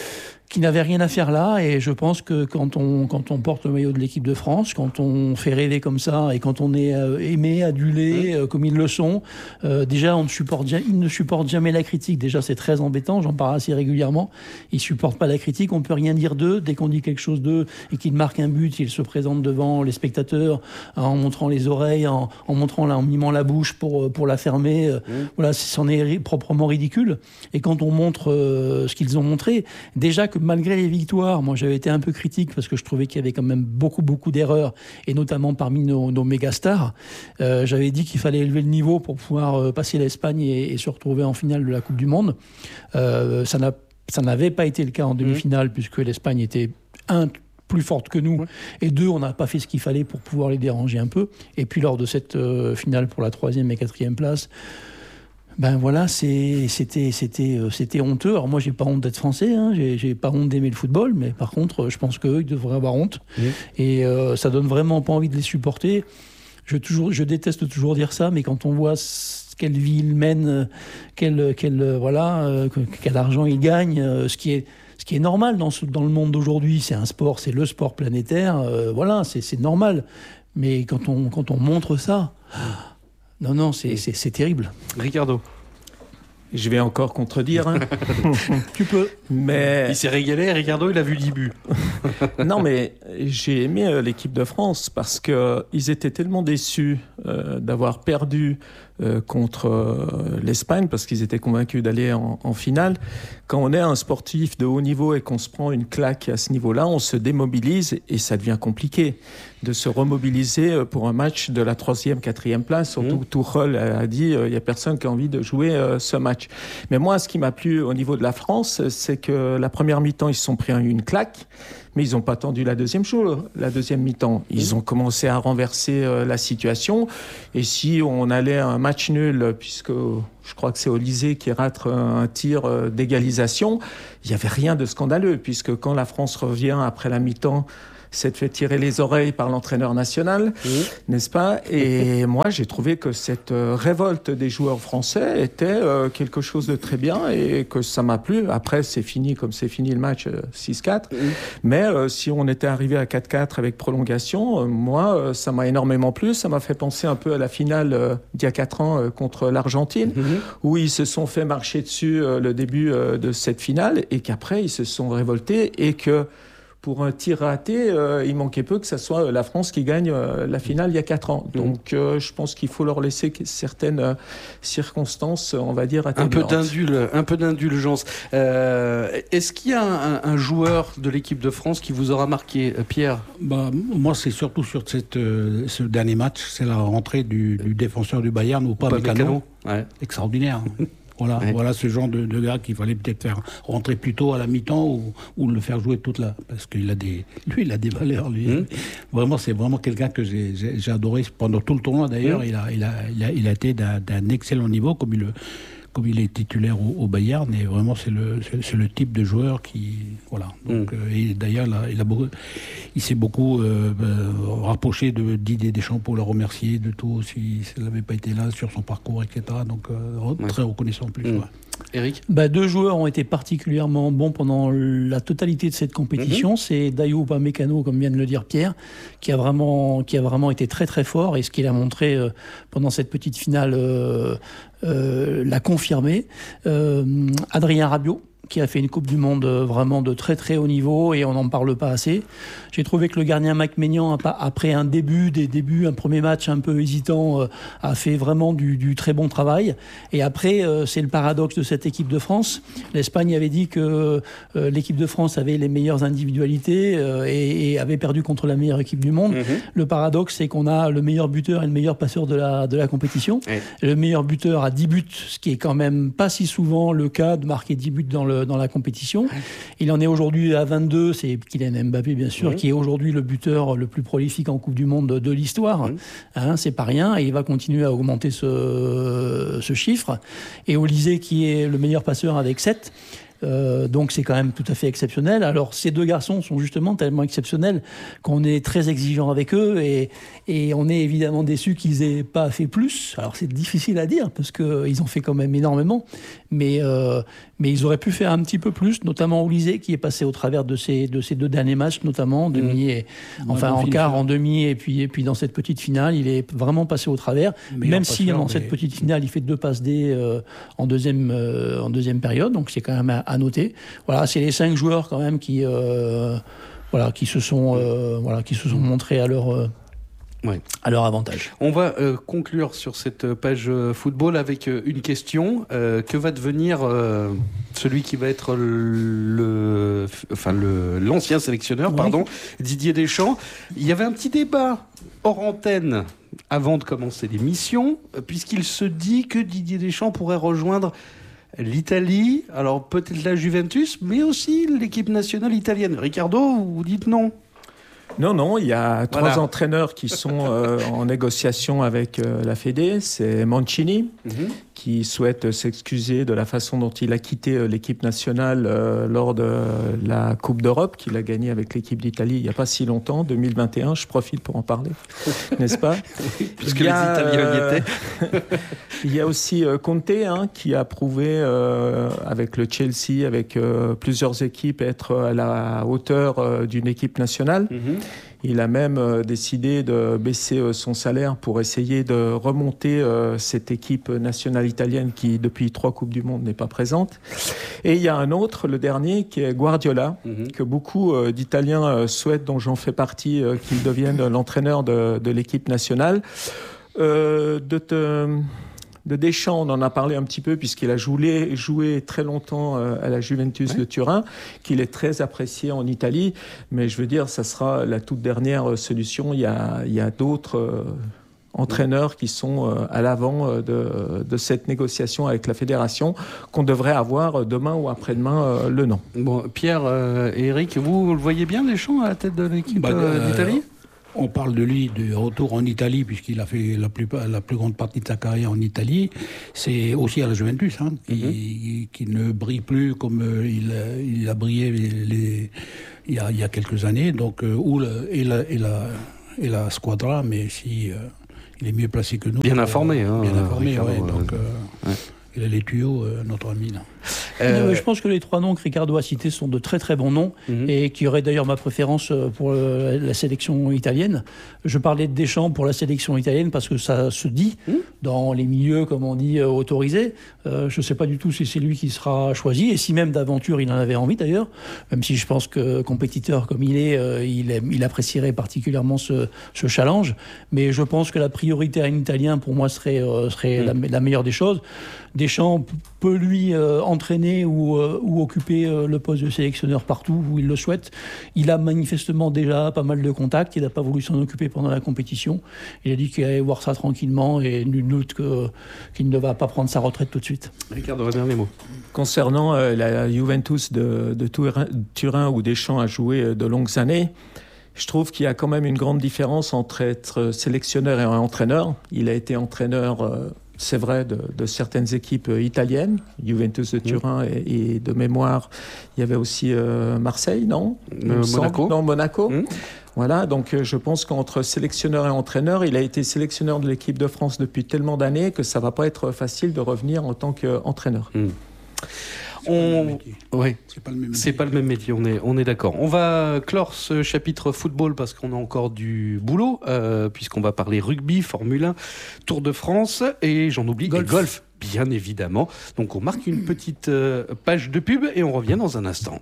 qui n'avait rien à faire là, et je pense que quand on, quand on porte le maillot de l'équipe de France, quand on fait rêver comme ça, et quand on est euh, aimé, adulé, euh, comme ils le sont, euh, déjà, on ne supporte, ils ne supportent jamais la critique. Déjà, c'est très embêtant, j'en parle assez régulièrement. Ils ne supportent pas la critique, on ne peut rien dire d'eux. Dès qu'on dit quelque chose d'eux et qu'ils marquent un but, ils se présentent devant les spectateurs en montrant les oreilles, en, en montrant, là, en mimant la bouche pour, pour la fermer. Mmh. Voilà, c'en est proprement ridicule. Et quand on montre euh, ce qu'ils ont montré, déjà que malgré les victoires, moi j'avais été un peu critique parce que je trouvais qu'il y avait quand même beaucoup beaucoup d'erreurs, et notamment parmi nos, nos méga stars. Euh, j'avais dit qu'il fallait élever le niveau pour pouvoir euh, passer l'Espagne et, et se retrouver en finale de la Coupe du Monde. Euh, ça n'a, ça n'avait pas été le cas en demi-finale, mmh. puisque l'Espagne était un plus forte que nous, ouais. et deux, on n'a pas fait ce qu'il fallait pour pouvoir les déranger un peu. Et puis lors de cette euh, finale pour la troisième et quatrième place, ben voilà, c'est, c'était, c'était, euh, c'était honteux. Alors moi, j'ai pas honte d'être français, hein, j'ai, j'ai pas honte d'aimer le football, mais par contre, je pense qu'eux, ils devraient avoir honte. Mmh. Et euh, ça donne vraiment pas envie de les supporter. Je, toujours, je déteste toujours dire ça, mais quand on voit quelle vie ils mènent, quel, quel, voilà, euh, quel argent ils gagnent, euh, ce qui est... Ce qui est normal dans, ce, dans le monde d'aujourd'hui, c'est un sport, c'est le sport planétaire, euh, voilà, c'est, c'est normal. Mais quand on, quand on montre ça... Non, non, c'est, c'est, c'est terrible. Ricardo. Je vais encore contredire. Hein. Tu peux. Mais... Il s'est régalé, Ricardo, il a vu dix buts. Non, mais j'ai aimé euh, l'équipe de France parce qu'ils euh, étaient tellement déçus euh, d'avoir perdu euh, contre euh, l'Espagne, parce qu'ils étaient convaincus d'aller en, en finale. Quand on est un sportif de haut niveau et qu'on se prend une claque à ce niveau-là, on se démobilise et ça devient compliqué. de se remobiliser pour un match de la troisième, quatrième place. Surtout que Tuchel a dit il n'y a personne qui a envie de jouer ce match. Mais moi, ce qui m'a plu au niveau de la France, c'est que la première mi-temps, ils se sont pris une claque. Mais ils n'ont pas attendu la deuxième chose, la deuxième mi-temps. Ils ont commencé à renverser euh, la situation. Et si on allait à un match nul, puisque je crois que c'est Olysée qui rate un tir euh, d'égalisation, il n'y avait rien de scandaleux, puisque quand la France revient après la mi-temps, c'est fait tirer les oreilles par l'entraîneur national, mmh. n'est-ce pas? Et moi, j'ai trouvé que cette euh, révolte des joueurs français était euh, quelque chose de très bien et que ça m'a plu. Après, c'est fini comme c'est fini le match euh, six quatre. Mmh. Mais euh, si on était arrivé à quatre quatre avec prolongation, euh, moi, euh, ça m'a énormément plu. Ça m'a fait penser un peu à la finale euh, d'il y a quatre ans euh, contre l'Argentine, mmh. où ils se sont fait marcher dessus euh, le début euh, de cette finale et qu'après, ils se sont révoltés et que pour un tir raté, euh, il manquait peu que ce soit la France qui gagne euh, la finale il y a quatre ans. Donc euh, je pense qu'il faut leur laisser certaines euh, circonstances, on va dire, atténuantes. Un peu d'indul, un peu d'indulgence. Euh, est-ce qu'il y a un, un joueur de l'équipe de France qui vous aura marqué, Pierre? Bah, moi, c'est surtout sur cette, euh, ce dernier match, c'est la rentrée du, du défenseur du Bayern, ou pas Mécano. Ouais. Extraordinaire. Voilà, ouais. voilà ce genre de, de gars qu'il fallait peut-être faire rentrer plus tôt à la mi-temps ou, ou le faire jouer toute la... Parce qu'il a des... Lui, il a des valeurs, lui. Mmh. Vraiment, c'est vraiment quelqu'un que j'ai, j'ai, j'ai adoré pendant tout le tournoi. D'ailleurs, mmh. il, a, il, a, il, a, il a été d'un, d'un excellent niveau, comme il le... comme il est titulaire au, au Bayern, et vraiment c'est le, c'est, c'est le type de joueur qui... Voilà. Donc, mmh. euh, et d'ailleurs, là, il, a beaucoup, il s'est beaucoup euh, euh, rapproché de Didier Deschamps pour le remercier de tout, si ça n'avait pas été là, sur son parcours, et cetera. Donc, euh, ouais. très reconnaissant en plus. Mmh. Ouais. Eric ? Bah, deux joueurs ont été particulièrement bons pendant la totalité de cette compétition. Mmh. C'est Dayot Upamecano, comme vient de le dire Pierre, qui a vraiment, qui a vraiment été très très fort, et ce qu'il a montré euh, pendant cette petite finale euh, euh, l'a confirmé. Euh, Adrien Rabiot, qui a fait une Coupe du Monde vraiment de très très haut niveau, et on n'en parle pas assez. J'ai trouvé que le gardien Mike Maignan, après un début, des débuts, un premier match un peu hésitant, a fait vraiment du, du très bon travail. Et après, c'est le paradoxe de cette équipe de France. L'Espagne avait dit que l'équipe de France avait les meilleures individualités et, et avait perdu contre la meilleure équipe du monde. Mm-hmm. Le paradoxe, c'est qu'on a le meilleur buteur et le meilleur passeur de la, de la compétition. Mm. Le meilleur buteur a dix buts, ce qui est quand même pas si souvent le cas de marquer dix buts dans le dans la compétition. Il en est aujourd'hui à vingt-deux, c'est Kylian Mbappé bien sûr, mmh. qui est aujourd'hui le buteur le plus prolifique en Coupe du Monde de, de l'histoire. Mmh. Hein, c'est pas rien, et il va continuer à augmenter ce, ce chiffre. Et Olysée qui est le meilleur passeur avec sept. Euh, donc c'est quand même tout à fait exceptionnel. Alors ces deux garçons sont justement tellement exceptionnels qu'on est très exigeant avec eux, et, et on est évidemment déçus qu'ils aient pas fait plus. Alors c'est difficile à dire parce qu'ils ont fait quand même énormément, mais, euh, mais ils auraient pu faire un petit peu plus, notamment Olysée qui est passé au travers de ces, de ces deux derniers matchs, notamment en demi, mmh. et, enfin en quart, en demi, et puis, et puis dans cette petite finale il est vraiment passé au travers, même si dans mais... cette petite finale il fait deux passes D euh, en, deuxième, euh, en deuxième période, donc c'est quand même à, à noter. Voilà, c'est les cinq joueurs quand même qui, euh, voilà, qui se sont, euh, voilà, qui se sont montrés à leur, euh, ouais. à leur avantage. On va euh, conclure sur cette page euh, football avec euh, une question. Euh, que va devenir euh, celui qui va être le, enfin le, l'ancien sélectionneur, ouais. pardon, Didier Deschamps? Il y avait un petit débat hors antenne avant de commencer l'émission, puisqu'il se dit que Didier Deschamps pourrait rejoindre l'Italie, alors peut-être la Juventus, mais aussi l'équipe nationale italienne. Ricardo, vous dites non? Non, non, il y a trois voilà. entraîneurs qui sont euh, en négociation avec euh, la Fédé. C'est Mancini, mm-hmm. qui souhaite s'excuser de la façon dont il a quitté euh, l'équipe nationale euh, lors de la Coupe d'Europe qu'il a gagnée avec l'équipe d'Italie il n'y a pas si longtemps, deux mille vingt et un. Je profite pour en parler, n'est-ce pas? Puisque les a, Italiens y étaient. Euh, il y a aussi euh, Conte, hein, qui a prouvé euh, avec le Chelsea, avec euh, plusieurs équipes, être à la hauteur euh, d'une équipe nationale. Mm-hmm. Il a même euh, décidé de baisser euh, son salaire pour essayer de remonter euh, cette équipe nationale italienne qui, depuis trois Coupes du Monde, n'est pas présente. Et il y a un autre, le dernier, qui est Guardiola, mm-hmm. que beaucoup euh, d'Italiens euh, souhaitent, dont j'en fais partie, euh, qu'il devienne l'entraîneur de, de l'équipe nationale. Euh, de te... De Deschamps, on en a parlé un petit peu puisqu'il a joué, joué très longtemps à la Juventus ouais. de Turin, qu'il est très apprécié en Italie. Mais je veux dire, ça sera la toute dernière solution. Il y a, il y a d'autres euh, entraîneurs qui sont euh, à l'avant de, de cette négociation avec la fédération, qu'on devrait avoir demain ou après-demain euh, le nom. Bon, Pierre euh, et Eric, vous, vous le voyez bien, Deschamps, à la tête de l'équipe bah, euh, d'Italie ? On parle de lui de retour en Italie, puisqu'il a fait la plus, la plus grande partie de sa carrière en Italie. C'est aussi à la Juventus, hein, qui, mm-hmm. qui ne brille plus comme il, il a brillé les, les, il, y a, il y a quelques années. Donc, euh, où le, et, la, et, la, et la squadra, mais si euh, il est mieux placé que nous. Bien informé, hein. Bien informé, Ricardo, ouais. Donc, euh, ouais. Il a les tuyaux, euh, notre ami, là. Euh, je pense que les trois noms que Ricardo a cités sont de très très bons noms mm-hmm. et qui auraient d'ailleurs ma préférence pour le, la sélection italienne. Je parlais de Deschamps pour la sélection italienne parce que ça se dit mm. dans les milieux, comme on dit, autorisés. Euh, je ne sais pas du tout si c'est lui qui sera choisi et si même d'aventure il en avait envie d'ailleurs, même si je pense que compétiteur comme il est, euh, il, aime, il apprécierait particulièrement ce, ce challenge. Mais je pense que la priorité à un Italien pour moi serait, euh, serait mm. la, la meilleure des choses. Deschamps peut lui euh, entraîner ou, euh, ou occuper euh, le poste de sélectionneur partout où il le souhaite. Il a manifestement déjà pas mal de contacts. Il n'a pas voulu s'en occuper pendant la compétition. Il a dit qu'il allait voir ça tranquillement et nul doute que, qu'il ne va pas prendre sa retraite tout de suite. Ricardo, un dernier mot. Concernant euh, la Juventus de, de Turin, Turin où Deschamps a joué de longues années, je trouve qu'il y a quand même une grande différence entre être sélectionneur et entraîneur. Il a été entraîneur... Euh, c'est vrai, de, de certaines équipes italiennes, Juventus de Turin mmh. et, et de mémoire, il y avait aussi euh, Marseille, non euh, Monaco. Non, Monaco. Mmh. Voilà, donc je pense qu'entre sélectionneur et entraîneur, il a été sélectionneur de l'équipe de France depuis tellement d'années que ça ne va pas être facile de revenir en tant qu'entraîneur. Mmh. On... Ouais. C'est pas le même métier. C'est pas le même métier, on est, on est d'accord. On va clore ce chapitre football parce qu'on a encore du boulot, euh, puisqu'on va parler rugby, Formule un, Tour de France et j'en oublie, golf. Et golf, bien évidemment. Donc on marque une petite euh, page de pub et on revient dans un instant.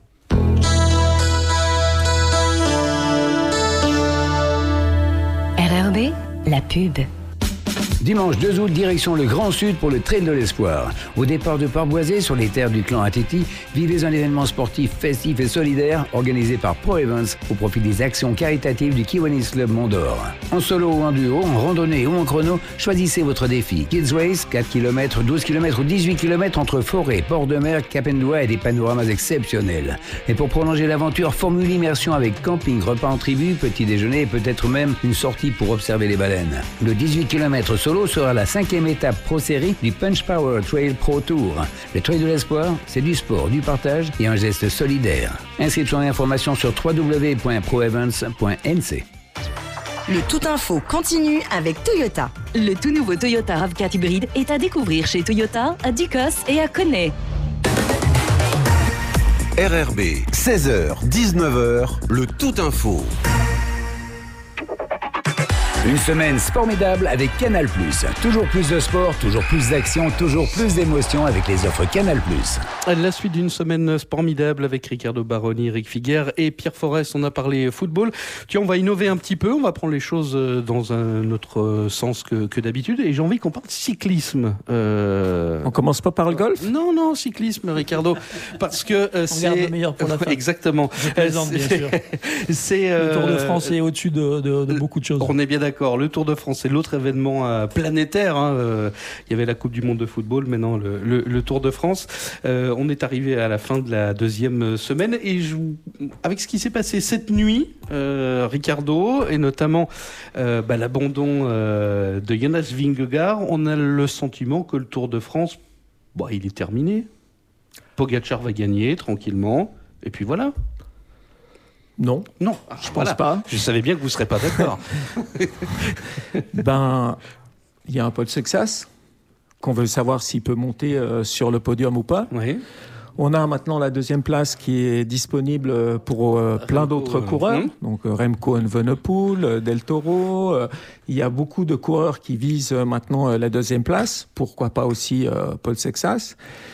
R R B, la pub. Dimanche deux août, direction le Grand Sud pour le Trail de l'Espoir. Au départ de Port-Boisé, sur les terres du clan Atiti, vivez un événement sportif festif et solidaire organisé par Pro Events au profit des actions caritatives du Kiwanis Club Mont d'Or. En solo ou en duo, en randonnée ou en chrono, choisissez votre défi. Kids Race, quatre kilomètres, douze kilomètres ou dix-huit kilomètres entre forêt, port de mer, Capendua et des panoramas exceptionnels. Et pour prolonger l'aventure, formule immersion avec camping, repas en tribu, petit déjeuner et peut-être même une sortie pour observer les baleines. Le dix-huit kilomètres solo sera la cinquième étape Pro Série du Punch Power Trail Pro Tour. Le Trail de l'Espoir, c'est du sport, du partage et un geste solidaire. Inscription et information sur w w w point pro events point n c. Le Tout Info continue avec Toyota. Le tout nouveau Toyota RAV quatre hybride est à découvrir chez Toyota, à Ducos et à Connay. R R B, seize heures, dix-neuf heures, le Tout Info. Une semaine formidable avec Canal plus. Toujours plus de sport, toujours plus d'action, toujours plus d'émotions avec les offres Canal plus. La suite d'une semaine formidable avec Ricardo Baroni, Eric Figuère et Pierre Forest. On a parlé football. Tiens, on va innover un petit peu. On va prendre les choses dans un autre sens que, que d'habitude. Et j'ai envie qu'on parle de cyclisme. Euh... On commence pas par le golf ? Non, non, cyclisme, Ricardo. Parce que euh, c'est... On garde le meilleur pour la fin. Exactement. Je plaisante, bien sûr. C'est, euh... Le Tour de France est au-dessus de, de, de beaucoup de choses. On est bien d'accord. Le Tour de France, c'est l'autre événement euh, planétaire. Hein. Euh, il y avait la Coupe du Monde de football, maintenant le, le, le Tour de France. Euh, on est arrivé à la fin de la deuxième semaine et je, avec ce qui s'est passé cette nuit, euh, Ricardo, et notamment euh, bah, l'abandon euh, de Jonas Vingegaard, on a le sentiment que le Tour de France, bah, il est terminé. Pogacar va gagner tranquillement, et puis voilà. Non, non, ah, je voilà. pense pas. Je savais bien que vous ne serez pas d'accord. Ben, il y a un Paul Sexas qu'on veut savoir s'il peut monter euh, sur le podium ou pas. Oui. On a maintenant la deuxième place qui est disponible pour euh, plein Remco, d'autres coureurs. Hum. Donc euh, Remco Evenepoel, euh, Del Toro. Euh, il y a beaucoup de coureurs qui visent euh, maintenant euh, la deuxième place. Pourquoi pas aussi euh, Paul Sexas.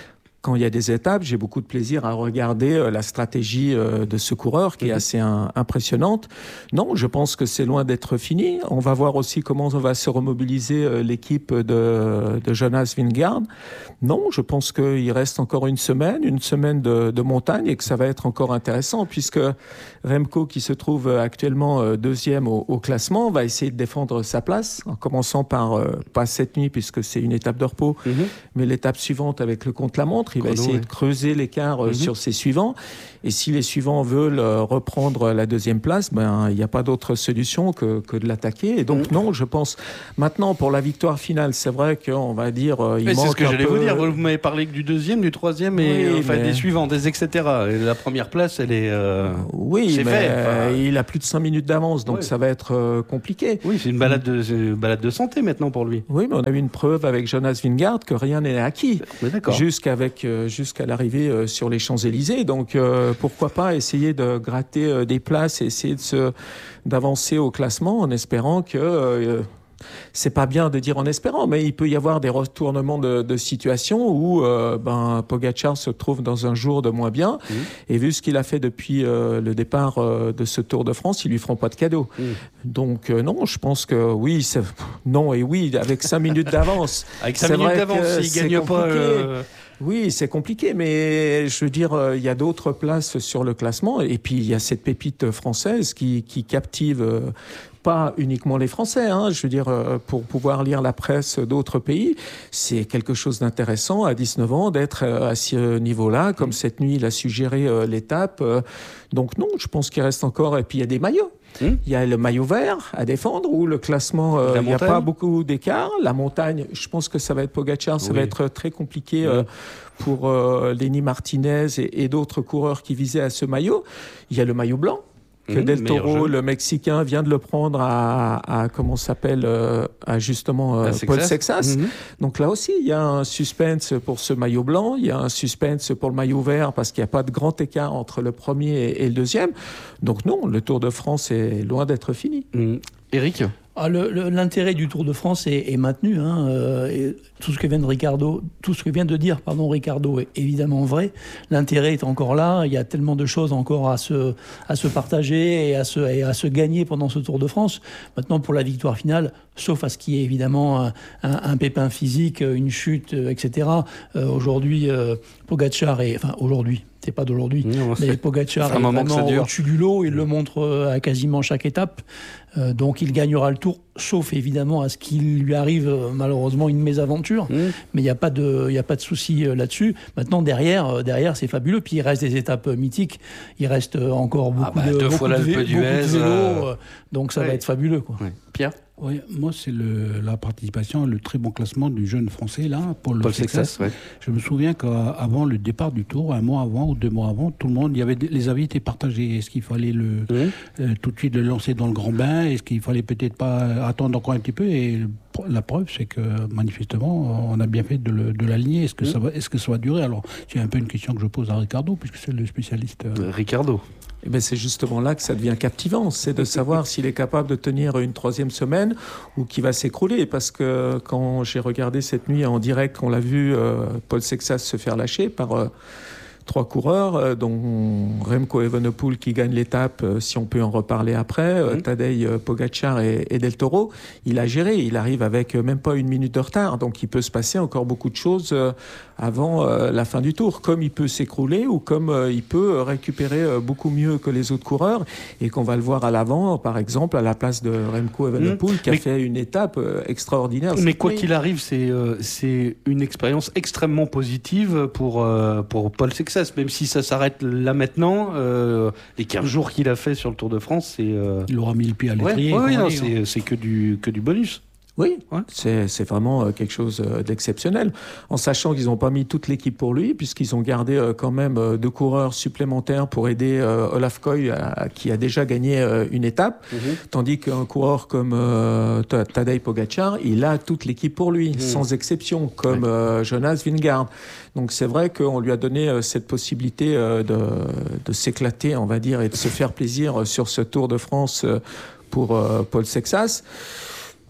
quand il y a des étapes, j'ai beaucoup de plaisir à regarder euh, la stratégie euh, de ce coureur qui est assez un, impressionnante. Non, je pense que c'est loin d'être fini. On va voir aussi comment on va se remobiliser euh, l'équipe de, de Jonas Vingegaard. Non, je pense qu'il reste encore une semaine, une semaine de, de montagne et que ça va être encore intéressant puisque Remco, qui se trouve actuellement euh, deuxième au, au classement, va essayer de défendre sa place en commençant par, euh, pas cette nuit puisque c'est une étape de repos, mm-hmm. mais l'étape suivante avec le contre-la-montre. Il va essayer ouais. de creuser l'écart mm-hmm. sur ses suivants. Et si les suivants veulent reprendre la deuxième place, ben il n'y a pas d'autre solution que, que de l'attaquer. Et donc mm-hmm. non, je pense maintenant pour la victoire finale, c'est vrai qu'on va dire il mais manque c'est ce que un j'allais peu... vous dire. Vous m'avez parlé que du deuxième, du troisième et oui, enfin mais... des suivants, des et cetera. Et la première place, elle est. Euh... Oui, c'est mais fait. Enfin... il a plus de cinq minutes d'avance, donc ouais. ça va être euh, compliqué. Oui, c'est une balade de c'est une balade de santé maintenant pour lui. Oui, mais on a eu une preuve avec Jonas Vingegaard que rien n'est acquis. D'accord. Jusqu'avec euh, jusqu'à l'arrivée euh, sur les Champs-Élysées. Donc euh, pourquoi pas essayer de gratter euh, des places et essayer de se, d'avancer au classement en espérant que euh, c'est pas bien de dire en espérant, mais il peut y avoir des retournements de, de situation où euh, ben, Pogačar se trouve dans un jour de moins bien. Mmh. Et vu ce qu'il a fait depuis euh, le départ euh, de ce Tour de France, ils lui feront pas de cadeau. Mmh. Donc euh, non, je pense que oui, c'est... non et oui, avec cinq minutes d'avance. Avec cinq minutes d'avance, s'il gagne pas... Euh... Oui, c'est compliqué, mais je veux dire, euh, il y a d'autres places sur le classement. Et puis, il y a cette pépite française qui, qui captive euh, pas uniquement les Français. Hein, je veux dire, euh, pour pouvoir lire la presse d'autres pays, c'est quelque chose d'intéressant à dix-neuf ans d'être euh, à ce niveau-là. Comme cette nuit, il a suggéré euh, l'étape. Euh, donc non, je pense qu'il reste encore... Et puis, il y a des maillots. Hum. Il y a le maillot vert à défendre où le classement, euh, il n'y a pas beaucoup d'écart. La montagne, je pense que ça va être Pogačar, ça oui. va être très compliqué euh, pour euh, Lenny Martinez et, et d'autres coureurs qui visaient à ce maillot. Il y a le maillot blanc. Que mmh, Del Toro, le Mexicain, vient de le prendre à, à comment s'appelle, euh, à justement euh, Paul Sexas. Mmh. Donc là aussi, il y a un suspense pour ce maillot blanc, il y a un suspense pour le maillot vert parce qu'il n'y a pas de grand écart entre le premier et, et le deuxième. Donc non, le Tour de France est loin d'être fini. Mmh. Éric ? Ah, le, le, l'intérêt du Tour de France est, est maintenu. Hein, euh, et tout ce que vient de Ricardo, tout ce que vient de dire, pardon, Ricardo est évidemment vrai. L'intérêt est encore là. Il y a tellement de choses encore à se, à se partager et à se, et à se gagner pendant ce Tour de France. Maintenant, pour la victoire finale, sauf à ce qui est évidemment un, un, un pépin physique, une chute, et cetera. Euh, aujourd'hui, euh, Pogačar est, enfin aujourd'hui. C'est pas d'aujourd'hui, non, mais Pogačar est vraiment au-dessus du lot, il le montre à quasiment chaque étape, euh, donc il gagnera le Tour, sauf évidemment à ce qu'il lui arrive malheureusement une mésaventure, mmh. mais il n'y a pas de, il y a pas de souci là-dessus. Maintenant derrière, derrière c'est fabuleux, puis il reste des étapes mythiques, il reste encore beaucoup ah bah, de, deux beaucoup fois de, l'Alpe vé- d'Huez, beaucoup de vélos, euh... donc ça ouais. va être fabuleux, quoi. Ouais. Pierre ? Oui, moi, c'est le, la participation, le très bon classement du jeune Français, là, Paul, Paul Sexas. Sexas, ouais. Je me souviens qu'avant le départ du Tour, un mois avant ou deux mois avant, tout le monde, il y avait, les avis étaient partagés. Est-ce qu'il fallait le, mmh. euh, tout de suite le lancer dans le grand bain ? Est-ce qu'il fallait peut-être pas attendre encore un petit peu ? Et la preuve, c'est que, manifestement, on a bien fait de, le, de l'aligner. Est-ce que, mmh. ça va, est-ce que ça va durer ? Alors, c'est un peu une question que je pose à Ricardo, puisque c'est le spécialiste. Euh... Ricardo. Eh bien, c'est justement là que ça devient captivant, c'est de savoir s'il est capable de tenir une troisième semaine ou qu'il va s'écrouler. Parce que quand j'ai regardé cette nuit en direct, on l'a vu euh, Paul Sexas se faire lâcher par euh, trois coureurs, euh, dont Remco Evenepoel qui gagne l'étape, euh, si on peut en reparler après, euh, mmh. Tadej euh, Pogačar et, et Del Toro. Il a géré, il arrive avec euh, même pas une minute de retard, donc il peut se passer encore beaucoup de choses euh, avant euh, la fin du Tour, comme il peut s'écrouler ou comme euh, il peut récupérer euh, beaucoup mieux que les autres coureurs et qu'on va le voir à l'avant, par exemple à la place de Remco Evenepoel mmh. qui a mais, fait une étape euh, extraordinaire. Mais quoi qu'il arrive, c'est, euh, c'est une expérience extrêmement positive pour, euh, pour Paul Sexas, même si ça s'arrête là maintenant, euh, les quinze jours qu'il a fait sur le Tour de France, c'est... Euh... Il aura mis le pied à l'étrier. Ouais, ouais, non, c'est, hein. c'est que du, que du bonus. Oui, ouais. c'est, c'est vraiment quelque chose d'exceptionnel, en sachant qu'ils n'ont pas mis toute l'équipe pour lui, puisqu'ils ont gardé quand même deux coureurs supplémentaires pour aider Olaf Koy, à, qui a déjà gagné une étape, mm-hmm. tandis qu'un coureur comme euh, Tadej Pogačar, il a toute l'équipe pour lui, mm. sans exception, comme ouais. euh, Jonas Vingegaard. Donc c'est vrai qu'on lui a donné cette possibilité de, de s'éclater, on va dire, et de se faire plaisir sur ce Tour de France pour euh, Paul Sexas.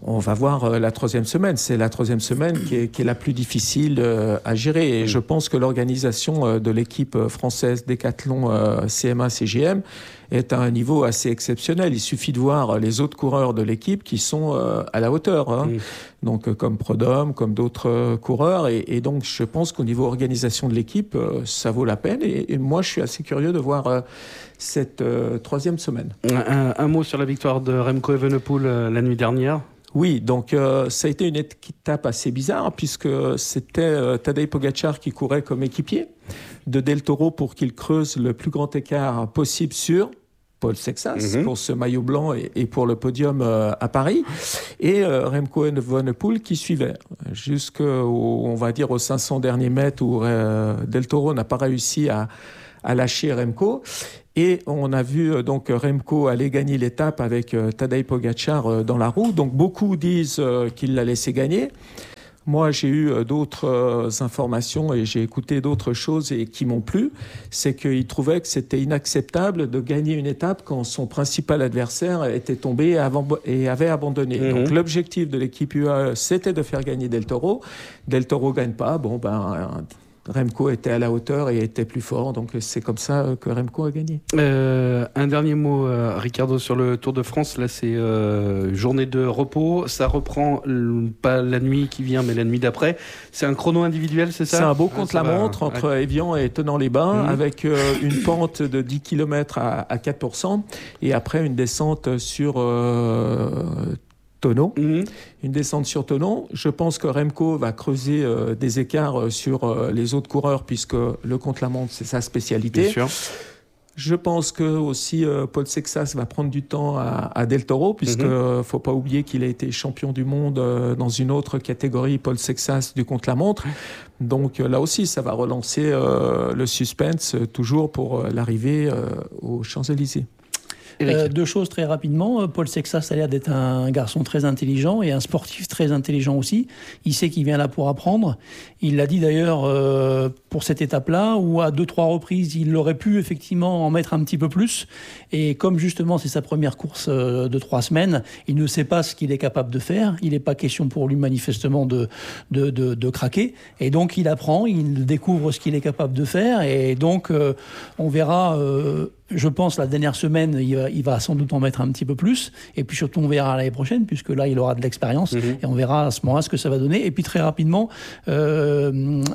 on va voir euh, la troisième semaine. C'est la troisième semaine qui est, qui est la plus difficile euh, à gérer. Et je pense que l'organisation euh, de l'équipe française Décathlon euh, C M A C G M est à un niveau assez exceptionnel. Il suffit de voir les autres coureurs de l'équipe qui sont euh, à la hauteur, hein. Mmh. Donc euh, comme Prodhomme, comme d'autres euh, coureurs. Et, et donc je pense qu'au niveau organisation de l'équipe, euh, ça vaut la peine. Et, et moi, je suis assez curieux de voir euh, cette euh, troisième semaine. Un, un mot sur la victoire de Remco Evenepoel euh, la nuit dernière. Oui, donc euh, ça a été une étape assez bizarre puisque c'était euh, Tadej Pogačar qui courait comme équipier de Del Toro pour qu'il creuse le plus grand écart possible sur Paul Sexas mm-hmm. pour ce maillot blanc et, et pour le podium euh, à Paris, et euh, Remco Evenepoel qui suivait jusqu'au, on va dire, aux cinq cents derniers mètres où euh, Del Toro n'a pas réussi à, à lâcher Remco. Et on a vu donc Remco aller gagner l'étape avec euh, Tadej Pogačar euh, dans la roue. Donc beaucoup disent euh, qu'il l'a laissé gagner. Moi, j'ai eu euh, d'autres euh, informations et j'ai écouté d'autres choses et qui m'ont plu. C'est qu'il trouvait que c'était inacceptable de gagner une étape quand son principal adversaire était tombé et, avant, et avait abandonné. Mmh. Donc l'objectif de l'équipe U A E, c'était de faire gagner Del Toro. Del Toro gagne pas. Bon, ben... Remco était à la hauteur et était plus fort, donc c'est comme ça que Remco a gagné. Euh, un dernier mot, euh, Ricardo, sur le Tour de France. Là, c'est euh, journée de repos. Ça reprend euh, pas la nuit qui vient, mais la nuit d'après. C'est un chrono individuel, c'est ça ? C'est un beau contre-la-montre va... entre ouais. Évian et Thonon-les-Bains, mmh. avec euh, une pente de dix kilomètres à, à quatre pour cent et après une descente sur... Euh, Thonon, mmh. une descente sur Thonon. Je pense que Remco va creuser euh, des écarts sur euh, les autres coureurs puisque le contre-la-montre, c'est sa spécialité. Bien sûr. Je pense que aussi euh, Paul Sexas va prendre du temps à, à Del Toro puisque mmh. faut pas oublier qu'il a été champion du monde euh, dans une autre catégorie, Paul Sexas du contre-la-montre. Donc euh, là aussi, ça va relancer euh, le suspense euh, toujours pour euh, l'arrivée euh, aux Champs-Élysées. Euh, deux choses très rapidement. Paul Sexas a l'air d'être un garçon très intelligent et un sportif très intelligent aussi. Il sait qu'il vient là pour apprendre. Il l'a dit d'ailleurs euh, pour cette étape-là, où à deux, trois reprises, il aurait pu effectivement en mettre un petit peu plus. Et comme justement c'est sa première course euh, de trois semaines, il ne sait pas ce qu'il est capable de faire. Il n'est pas question pour lui manifestement de, de, de, de craquer. Et donc il apprend, il découvre ce qu'il est capable de faire. Et donc euh, on verra... Euh, Je pense la dernière semaine, il va, il va sans doute en mettre un petit peu plus. Et puis surtout, on verra l'année prochaine, puisque là, il aura de l'expérience. Mmh. Et on verra à ce moment-là ce que ça va donner. Et puis très rapidement, euh,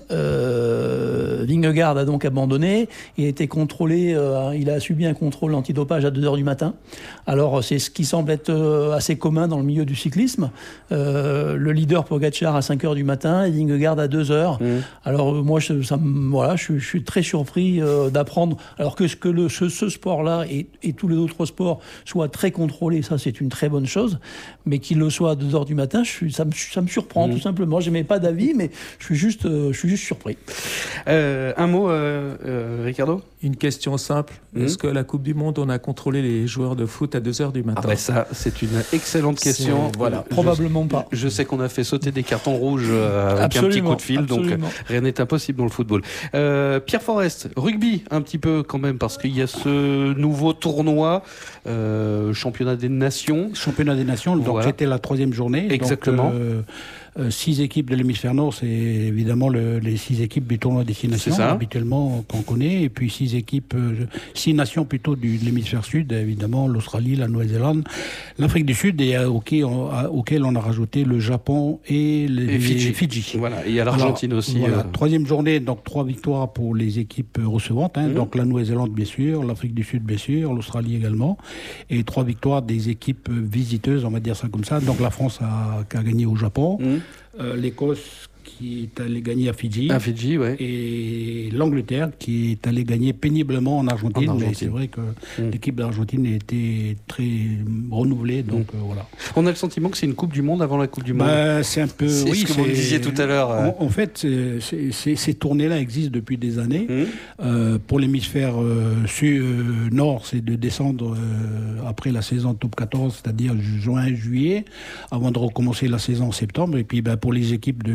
euh, Vingegaard a donc abandonné. Il a été contrôlé, euh, il a subi un contrôle antidopage à deux heures du matin. Alors, c'est ce qui semble être assez commun dans le milieu du cyclisme. Euh, le leader Pogačar à cinq heures du matin et Vingegaard à deux heures. Mmh. Alors, moi, je, ça, voilà, je, je suis très surpris euh, d'apprendre. Alors que, que le, ce, ce sport-là et, et tous les autres sports soient très contrôlés, ça c'est une très bonne chose, mais qu'il le soit à deux heures du matin, je suis, ça, me, ça me surprend mmh. tout simplement. Je n'ai pas d'avis, mais je suis juste, euh, je suis juste surpris. Euh, un mot, euh, euh, Ricardo ? Une question simple. Mmh. Est-ce que la Coupe du Monde, on a contrôlé les joueurs de foot à deux heures du matin ? Ah ben ça, c'est une excellente question. C'est, voilà, je, probablement pas. Je sais qu'on a fait sauter des cartons rouges euh, avec absolument, un petit coup de fil, absolument. Donc rien n'est impossible dans le football. Euh, Pierre Forest, rugby un petit peu quand même, parce qu'il y a ce nouveau tournoi, euh, championnat des nations. Championnat des nations, donc voilà. C'était la troisième journée. Exactement. Donc, euh, Euh, six équipes de l'hémisphère nord, c'est évidemment le, les six équipes du tournoi Destination, habituellement qu'on connaît, et puis six équipes, euh, six nations plutôt du, de l'hémisphère sud, évidemment l'Australie, la Nouvelle-Zélande, l'Afrique du Sud, et euh, auquel, on, à, auquel on a rajouté le Japon et les et Fidji. Fidji. Voilà, et il y a l'Argentine Alors, aussi. Voilà, euh... troisième journée, donc trois victoires pour les équipes recevantes, hein, mmh. donc la Nouvelle-Zélande bien sûr, l'Afrique du Sud bien sûr, l'Australie également, et trois victoires des équipes visiteuses, on va dire ça comme ça. Donc la France a, a gagné au Japon. Mmh. Euh, l'Écosse qui est allée gagner à Fidji, à Fidji ouais. et l'Angleterre qui est allée gagner péniblement en Argentine, en Argentine. Mais c'est vrai que mmh. l'équipe d'Argentine a été très renouvelée, donc mmh. euh, voilà. On a le sentiment que c'est une Coupe du Monde avant la Coupe du Monde. Bah, c'est un peu, c'est oui, ce que c'est... vous me disiez tout à l'heure. Euh... En, en fait, c'est, c'est, c'est, ces tournées-là existent depuis des années. Mmh. Euh, pour l'hémisphère euh, sud, euh, nord, c'est de descendre euh, après la saison top quatorze, c'est-à-dire juin, juillet, avant de recommencer la saison en septembre. Et puis, bah, pour les équipes de l'hémisphère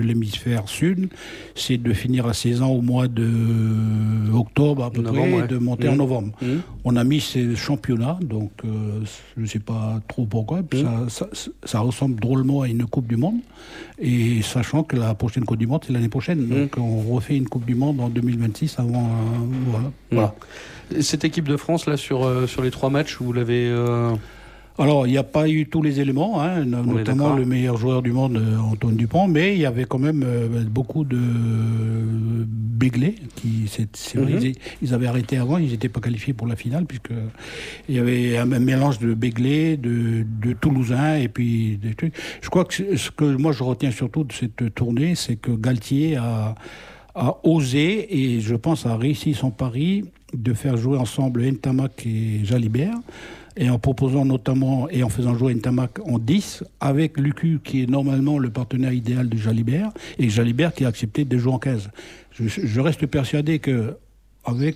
l'hémisphère sud, c'est de finir à seize ans au mois de octobre à peu novembre, près, ouais. et de monter mmh. en novembre. Mmh. On a mis ces championnats, donc euh, je ne sais pas trop pourquoi, mmh. ça, ça, ça ressemble drôlement à une Coupe du Monde, et sachant que la prochaine Coupe du Monde, c'est l'année prochaine, mmh. donc on refait une Coupe du Monde en deux mille vingt-six avant... Euh, voilà. Mmh. voilà. Cette équipe de France, là, sur, euh, sur les trois matchs, vous l'avez... Euh... Alors, il n'y a pas eu tous les éléments, hein, notamment le meilleur joueur du monde, Antoine Dupont, mais il y avait quand même euh, beaucoup de Béglé, qui, c'est, c'est vrai, mm-hmm. ils, ils avaient arrêté avant, ils n'étaient pas qualifiés pour la finale, puisqu'il y avait un mélange de Béglé, de, de Toulousains, et puis des trucs. Je crois que ce que moi je retiens surtout de cette tournée, c'est que Galtier a, a osé, et je pense a réussi son pari, de faire jouer ensemble Ntamak et Jalibert, et en proposant notamment, et en faisant jouer Ntamak en dix, avec Lucu, qui est normalement le partenaire idéal de Jalibert, et Jalibert qui a accepté de jouer en quinze. Je, je reste persuadé que, avec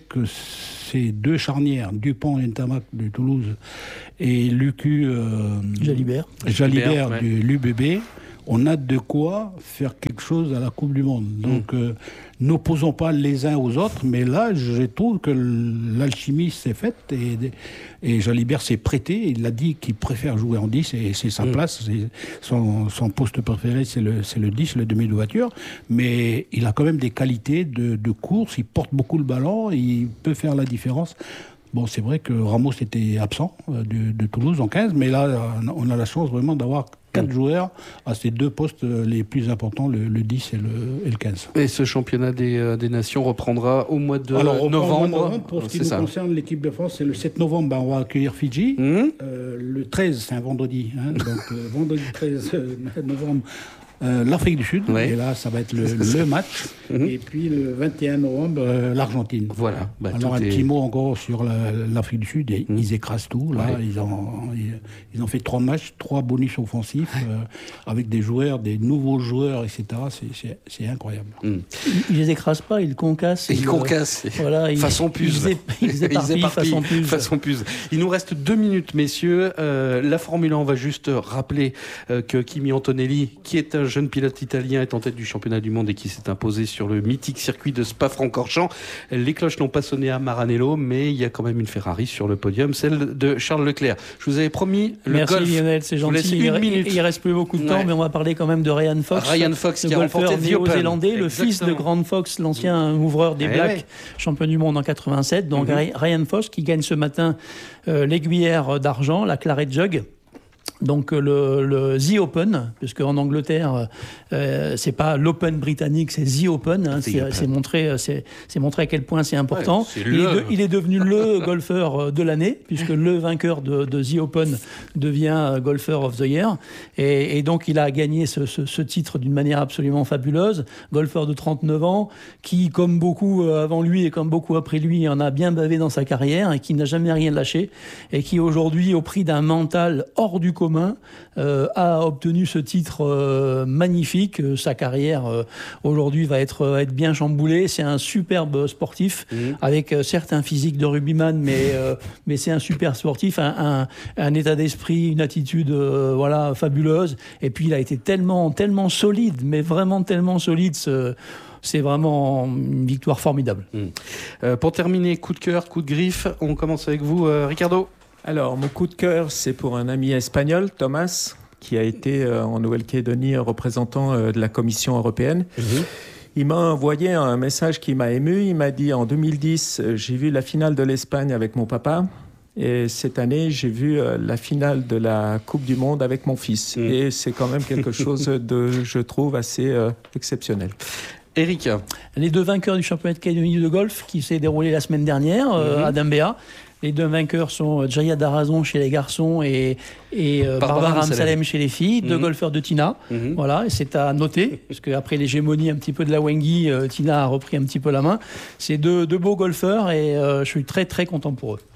ces deux charnières, Dupont et Ntamak de Toulouse, et Lucu, euh, Jalibert, Jalibert ouais. du l'U B B, on a de quoi faire quelque chose à la Coupe du Monde. Donc, mmh. euh, n'opposons pas les uns aux autres, mais là, je trouve que l'alchimie s'est faite et, et Jalibert s'est prêté. Il a dit qu'il préfère jouer en dix et c'est sa mmh. place. C'est son, son poste préféré, c'est le, c'est le dix, le demi de voiture. Mais il a quand même des qualités de, de course. Il porte beaucoup le ballon. Il peut faire la différence. Bon, c'est vrai que Ramos était absent euh, de, de Toulouse en quinze, mais là, on a la chance vraiment d'avoir quatre mmh. joueurs à ces deux postes les plus importants, le, le dix et le, et le quinze. Et ce championnat des, euh, des nations reprendra au mois de Alors, novembre. novembre. Pour ce qui nous ça. concerne, l'équipe de France, c'est le sept novembre, ben, on va accueillir Fidji. Mmh. Euh, le treize, c'est un vendredi. Hein, donc, euh, vendredi treize novembre. Euh, l'Afrique du Sud, ouais. et là ça va être le, le match, mm-hmm. et puis le vingt et un novembre, euh, l'Argentine. Voilà. Bah, Alors un est... petit mot encore sur la, l'Afrique du Sud, mm. ils écrasent tout, là, ouais. ils, ont, ils, ils ont fait trois matchs, trois bonus offensifs, euh, avec des joueurs, des nouveaux joueurs, et cetera. C'est, c'est, c'est incroyable. Mm. Ils ne les écrasent pas, ils concassent. Ils, ils concassent, euh, voilà, ils, façon puce. Ils, ils éparpillent façon puce. façon puce. Il nous reste deux minutes, messieurs. Euh, la Formule un, on va juste rappeler euh, que Kimi Antonelli, qui est un jeune pilote italien, est en tête du championnat du monde et qui s'est imposé sur le mythique circuit de Spa-Francorchamps. Les cloches n'ont pas sonné à Maranello, mais il y a quand même une Ferrari sur le podium, celle de Charles Leclerc. Je vous avais promis le Merci golf. Lionel, c'est gentil. Il, il, il reste plus beaucoup de temps, ouais. mais on va parler quand même de Ryan Fox. Ryan Fox le qui a remporté le néo-zélandais, le fils de Grant Fox, l'ancien ouvreur des eh Blacks, ouais. champion du monde en quatre-vingt-sept. Donc mm-hmm. Ryan Fox qui gagne ce matin euh, l'aiguillère d'argent, la Claret Jug. Donc le, le The Open, puisque en Angleterre, euh, c'est pas l'Open britannique, c'est The Open. Hein, c'est, c'est, montré, c'est, c'est montré à quel point c'est important. Ouais, c'est il, est de, il est devenu le golfeur de l'année, puisque le vainqueur de, de The Open devient Golfer of the Year. Et, et donc il a gagné ce, ce, ce titre d'une manière absolument fabuleuse. Golfeur de trente-neuf ans, qui, comme beaucoup avant lui et comme beaucoup après lui, en a bien bavé dans sa carrière et qui n'a jamais rien lâché. Et qui aujourd'hui, au prix d'un mental hors du commun, Euh, a obtenu ce titre euh, magnifique. Euh, sa carrière euh, aujourd'hui va être, euh, être bien chamboulée. C'est un superbe sportif mmh. avec euh, certes un physique de rugbyman, mais, euh, mais c'est un super sportif, un, un, un état d'esprit, une attitude euh, voilà, fabuleuse. Et puis il a été tellement, tellement solide, mais vraiment tellement solide. Ce, C'est vraiment une victoire formidable. Mmh. Euh, pour terminer, coup de cœur, coup de griffe, on commence avec vous, euh, Ricardo. Alors, mon coup de cœur, c'est pour un ami espagnol, Thomas, qui a été euh, en Nouvelle-Calédonie représentant euh, de la Commission européenne. Mmh. Il m'a envoyé un message qui m'a ému. Il m'a dit, en deux mille dix, euh, j'ai vu la finale de l'Espagne avec mon papa. Et cette année, j'ai vu euh, la finale de la Coupe du Monde avec mon fils. Mmh. Et c'est quand même quelque chose de, je trouve, assez euh, exceptionnel. Eric. Les deux vainqueurs du championnat de Calédonie de golf qui s'est déroulé la semaine dernière, euh, mmh. à Dambéa. Les deux vainqueurs sont Jaya Darazon chez les garçons et, et euh, Barbara Ramsalem chez les filles, deux mmh. golfeurs de Tina. Mmh. Voilà, et c'est à noter, parce qu'après l'hégémonie un petit peu de la Wengi, euh, Tina a repris un petit peu la main. C'est deux, deux beaux golfeurs et euh, je suis très très content pour eux. Pierre ?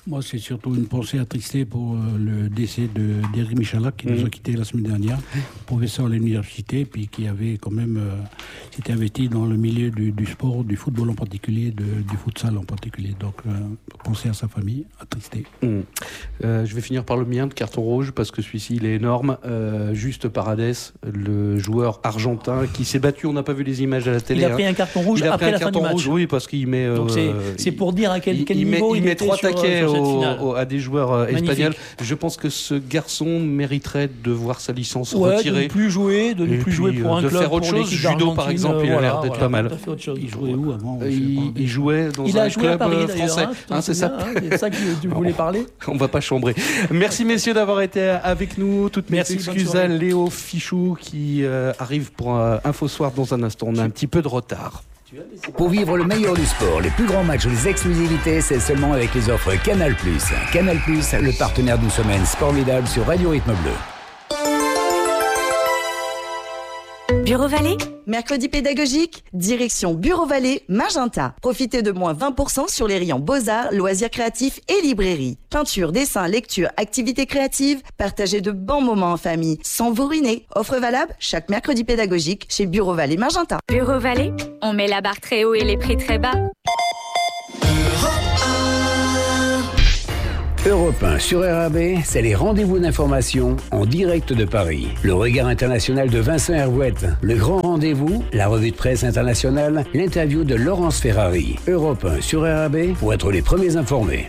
Moi, c'est surtout une pensée attristée pour euh, le décès de, d'Éric Michalak, qui mmh. nous a quittés la semaine dernière, professeur à l'université, puis qui avait quand même euh, s'était investi dans le milieu du, du sport, du football en particulier, de, du futsal en particulier. Donc, euh, pensez à sa famille, attristé. Mmh. Euh, je vais finir par le mien de carton rouge, parce que celui-ci, il est énorme. Euh, Juste Paredes, le joueur argentin qui s'est battu, on n'a pas vu les images à la télé. Il a pris hein. un carton rouge après la fin du match. Rouge, oui, parce qu'il met... Euh, Donc c'est, c'est pour dire à quel, il, quel il niveau met, il, il met était trois sur, taquets sur au, au, à des joueurs euh, espagnols. Je pense que ce garçon mériterait de voir sa licence ouais, retirée. de ne plus jouer, de ne plus puis, jouer pour un de club, faire autre chose. Judo, par exemple, euh, il a voilà, l'air d'être voilà, pas mal. Il jouait où avant il, il jouait dans il un a joué club à Paris, français. Hein, hein, c'est ça. Hein, c'est ça que tu voulais parler. On va pas chambrer. Merci messieurs d'avoir été avec nous. Toutes mes Merci, excuses à Léo Fichou qui euh, arrive pour euh, Info Soir dans un instant. On a un petit peu de retard. Pour vivre le meilleur du sport, les plus grands matchs, les exclusivités, c'est seulement avec les offres Canal+. Canal+, le partenaire d'une semaine formidable sur Radio Rythme Bleu. Bureau Vallée, mercredi pédagogique, direction Bureau Vallée, Magenta. Profitez de moins vingt pour cent sur les rayons Beaux-Arts, loisirs créatifs et librairie. Peinture, dessin, lecture, activités créatives, partagez de bons moments en famille, sans vous ruiner. Offre valable chaque mercredi pédagogique chez Bureau Vallée, Magenta. Bureau Vallée, on met la barre très haut et les prix très bas. Europe un sur R A B, c'est les rendez-vous d'information en direct de Paris. Le regard international de Vincent Hervouette, le grand rendez-vous, la revue de presse internationale, l'interview de Laurence Ferrari. Europe un sur R A B pour être les premiers informés.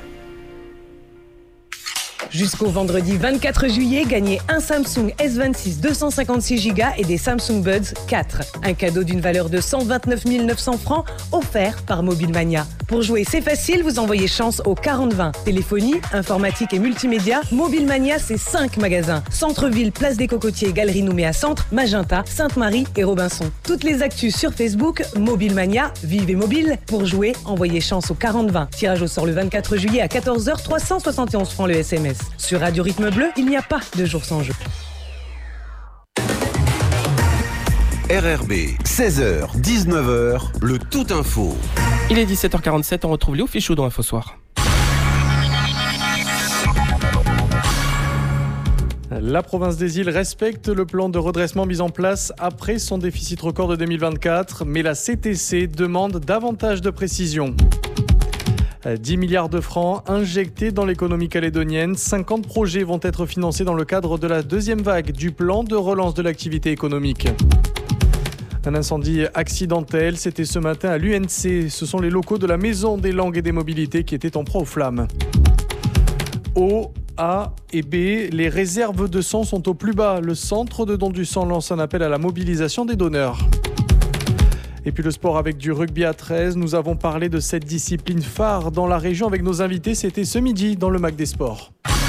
Jusqu'au vendredi vingt-quatre juillet, gagnez un Samsung S vingt-six deux cent cinquante-six giga et des Samsung Buds quatre. Un cadeau d'une valeur de cent vingt-neuf mille neuf cents francs offert par Mobilemania. Pour jouer, c'est facile, vous envoyez chance au quarante vingt. Téléphonie, informatique et multimédia, Mobilemania, c'est cinq magasins. Centre-ville, Place des Cocotiers, Galerie Nouméa Centre, Magenta, Sainte-Marie et Robinson. Toutes les actus sur Facebook, Mobilemania, vivez mobile. Pour jouer, envoyez chance au quarante vingt. Tirage au sort le vingt-quatre juillet à quatorze heures, trois cent soixante et onze francs le S M S. Sur Radio Rythme Bleu, il n'y a pas de jour sans jeu. R R B, seize heures, dix-neuf heures, le tout info. Il est dix-sept heures quarante-sept, on retrouve Léo Fichou dans Info Soir. La province des Îles respecte le plan de redressement mis en place après son déficit record de deux mille vingt-quatre, mais la C T C demande davantage de précision. dix milliards de francs injectés dans l'économie calédonienne. cinquante projets vont être financés dans le cadre de la deuxième vague du plan de relance de l'activité économique. Un incendie accidentel, c'était ce matin à l'U N C. Ce sont les locaux de la Maison des langues et des mobilités qui étaient en proie aux flammes. Eau, A et B, les réserves de sang sont au plus bas. Le centre de don du sang lance un appel à la mobilisation des donneurs. Et puis le sport avec du rugby à treize. Nous avons parlé de cette discipline phare dans la région avec nos invités. C'était ce midi dans le Mac des Sports.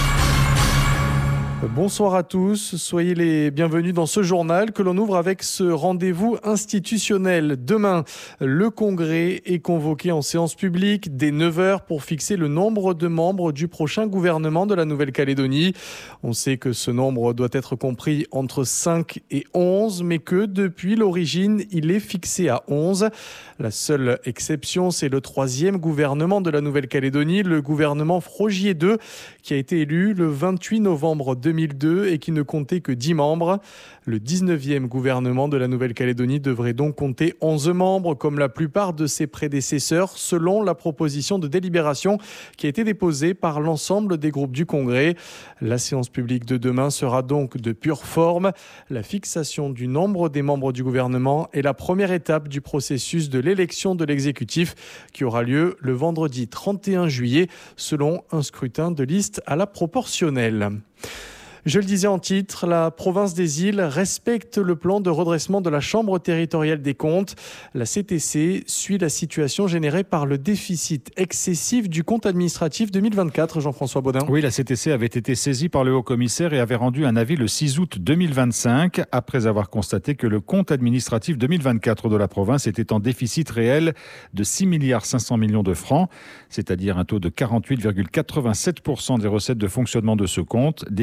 Bonsoir à tous, soyez les bienvenus dans ce journal que l'on ouvre avec ce rendez-vous institutionnel. Demain, le congrès est convoqué en séance publique dès neuf heures pour fixer le nombre de membres du prochain gouvernement de la Nouvelle-Calédonie. On sait que ce nombre doit être compris entre cinq et onze, mais que depuis l'origine, il est fixé à onze. La seule exception, c'est le troisième gouvernement de la Nouvelle-Calédonie, le gouvernement Frogier deux, qui a été élu le vingt-huit novembre deux mille deux et qui ne comptait que dix membres. Le dix-neuvième gouvernement de la Nouvelle-Calédonie devrait donc compter onze membres, comme la plupart de ses prédécesseurs, selon la proposition de délibération qui a été déposée par l'ensemble des groupes du Congrès. La séance publique de demain sera donc de pure forme. La fixation du nombre des membres du gouvernement est la première étape du processus de l'élection de l'exécutif qui aura lieu le vendredi trente et un juillet, selon un scrutin de liste à la proportionnelle. Je le disais en titre, la province des Îles respecte le plan de redressement de la Chambre territoriale des comptes. La C T C suit la situation générée par le déficit excessif du compte administratif deux mille vingt-quatre. Jean-François Baudin. Oui, la C T C avait été saisie par le haut-commissaire et avait rendu un avis le six août deux mille vingt-cinq, après avoir constaté que le compte administratif deux mille vingt-quatre de la province était en déficit réel de six milliards cinq cents millions de francs, c'est-à-dire un taux de quarante-huit virgule quatre-vingt-sept pour cent des recettes de fonctionnement de ce compte, déficit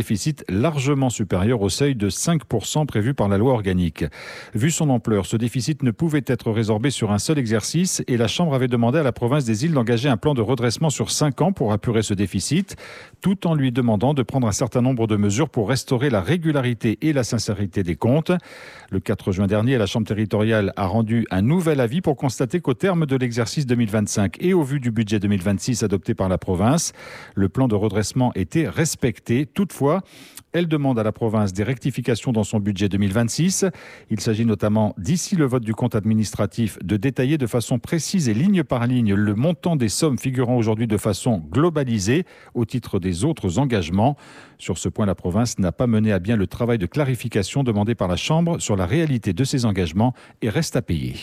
largement supérieur au seuil de cinq pour cent prévu par la loi organique. Vu son ampleur, ce déficit ne pouvait être résorbé sur un seul exercice et la Chambre avait demandé à la province des Îles d'engager un plan de redressement sur cinq ans pour apurer ce déficit, tout en lui demandant de prendre un certain nombre de mesures pour restaurer la régularité et la sincérité des comptes. Le quatre juin dernier, la Chambre territoriale a rendu un nouvel avis pour constater qu'au terme de l'exercice deux mille vingt-cinq et au vu du budget deux mille vingt-six adopté par la province, le plan de redressement était respecté. Toutefois, elle demande à la province des rectifications dans son budget deux mille vingt-six. Il s'agit notamment, d'ici le vote du compte administratif, de détailler de façon précise et ligne par ligne le montant des sommes figurant aujourd'hui de façon globalisée au titre des autres engagements. Sur ce point, la province n'a pas mené à bien le travail de clarification demandé par la Chambre sur la réalité de ces engagements et reste à payer.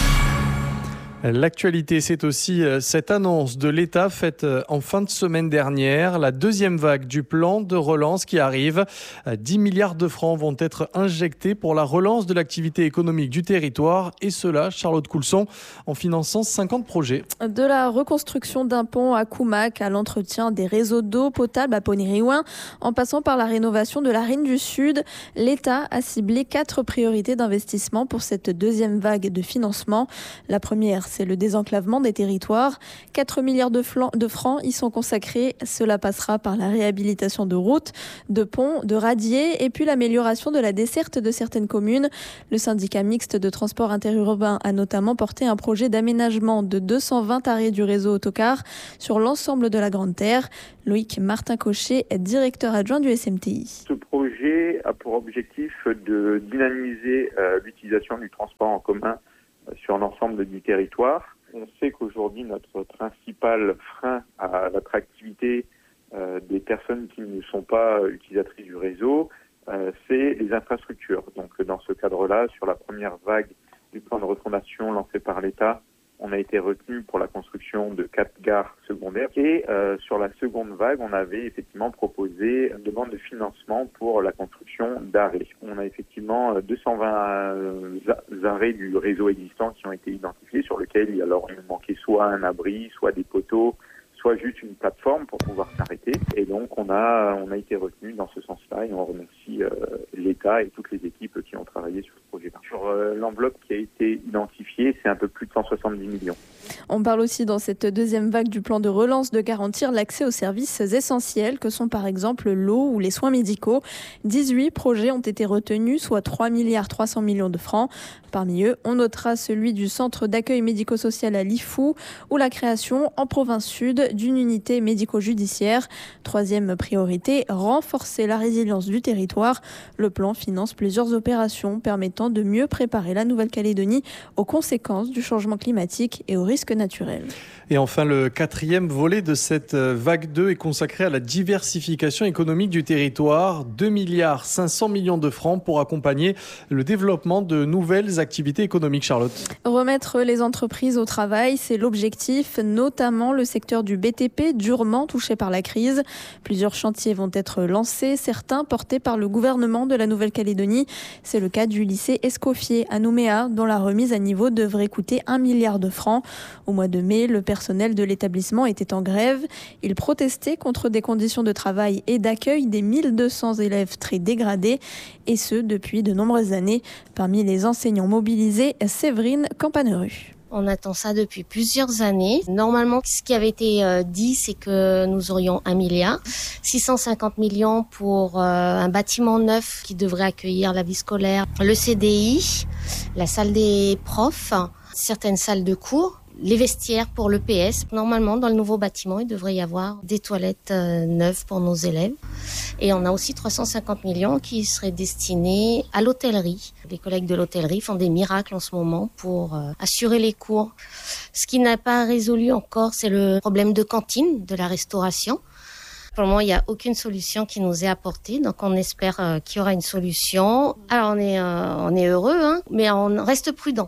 L'actualité, c'est aussi cette annonce de l'État faite en fin de semaine dernière. La deuxième vague du plan de relance qui arrive. dix milliards de francs vont être injectés pour la relance de l'activité économique du territoire. Et cela, Charlotte Coulson, en finançant cinquante projets. De la reconstruction d'un pont à Coumac à l'entretien des réseaux d'eau potable à Poney-Riouin, en passant par la rénovation de la Rhine du Sud, l'État a ciblé quatre priorités d'investissement pour cette deuxième vague de financement. La première, c'est le désenclavement des territoires. quatre milliards de, flan- de francs y sont consacrés. Cela passera par la réhabilitation de routes, de ponts, de radiers et puis l'amélioration de la desserte de certaines communes. Le syndicat mixte de transport interurbain a notamment porté un projet d'aménagement de deux cent vingt arrêts du réseau autocar sur l'ensemble de la Grande Terre. Loïc Martin-Cochet est directeur adjoint du S M T I. Ce projet a pour objectif de dynamiser euh, l'utilisation du transport en commun sur l'ensemble du territoire. On sait qu'aujourd'hui, notre principal frein à l'attractivité euh, des personnes qui ne sont pas utilisatrices du réseau, euh, c'est les infrastructures. Donc, dans ce cadre-là, sur la première vague du plan de refondation lancé par l'État, on a été retenu pour la construction de quatre gares secondaires. Et euh, sur la seconde vague, on avait effectivement proposé une demande de financement pour la construction d'arrêts. On a effectivement deux cent vingt arrêts du réseau existant qui ont été identifiés, sur lesquels il, alors, il manquait soit un abri, soit des poteaux, soit juste une plateforme pour pouvoir s'arrêter. Et donc, on a, on a été retenu dans ce sens-là et on remercie euh, l'État et toutes les équipes qui ont travaillé sur ce projet-là. Sur euh, l'enveloppe qui a été identifiée, c'est un peu plus de cent soixante-dix millions. On parle aussi dans cette deuxième vague du plan de relance de garantir l'accès aux services essentiels que sont par exemple l'eau ou les soins médicaux. dix-huit projets ont été retenus, soit trois milliards trois cents millions de francs. Parmi eux, on notera celui du centre d'accueil médico-social à Lifou ou la création en province sud d'une unité médico-judiciaire. Troisième priorité, renforcer la résilience du territoire. Le plan finance plusieurs opérations permettant de mieux préparer la Nouvelle-Calédonie aux conséquences du changement climatique et aux risques naturels. Et enfin, le quatrième volet de cette vague deux est consacré à la diversification économique du territoire. deux milliards cinq cents millions de francs pour accompagner le développement de nouvelles activités économiques. Charlotte. Remettre les entreprises au travail, c'est l'objectif, notamment le secteur du B T P, durement touché par la crise. Plusieurs chantiers vont être lancés, certains portés par le gouvernement de la Nouvelle-Calédonie. C'est le cas du lycée Escoffier à Nouméa, dont la remise à niveau devrait coûter un milliard de francs. Au mois de mai, le personnel de l'établissement était en grève. Il protestait contre des conditions de travail et d'accueil des mille deux cents élèves très dégradés, et ce depuis de nombreuses années. Parmi les enseignants mobilisés, Séverine Campanerue. On attend ça depuis plusieurs années. Normalement, ce qui avait été euh, dit, c'est que nous aurions un milliard, six cent cinquante millions pour euh, un bâtiment neuf qui devrait accueillir la vie scolaire, le C D I, la salle des profs, certaines salles de cours, les vestiaires pour l'E P S. Normalement, dans le nouveau bâtiment, il devrait y avoir des toilettes euh, neuves pour nos élèves. Et on a aussi trois cent cinquante millions qui seraient destinés à l'hôtellerie. Les collègues de l'hôtellerie font des miracles en ce moment pour euh, assurer les cours. Ce qui n'a pas résolu encore, c'est le problème de cantine, de la restauration. Pour le moment, il n'y a aucune solution qui nous est apportée, donc on espère euh, qu'il y aura une solution. Alors on est, euh, on est heureux, hein, mais on reste prudent.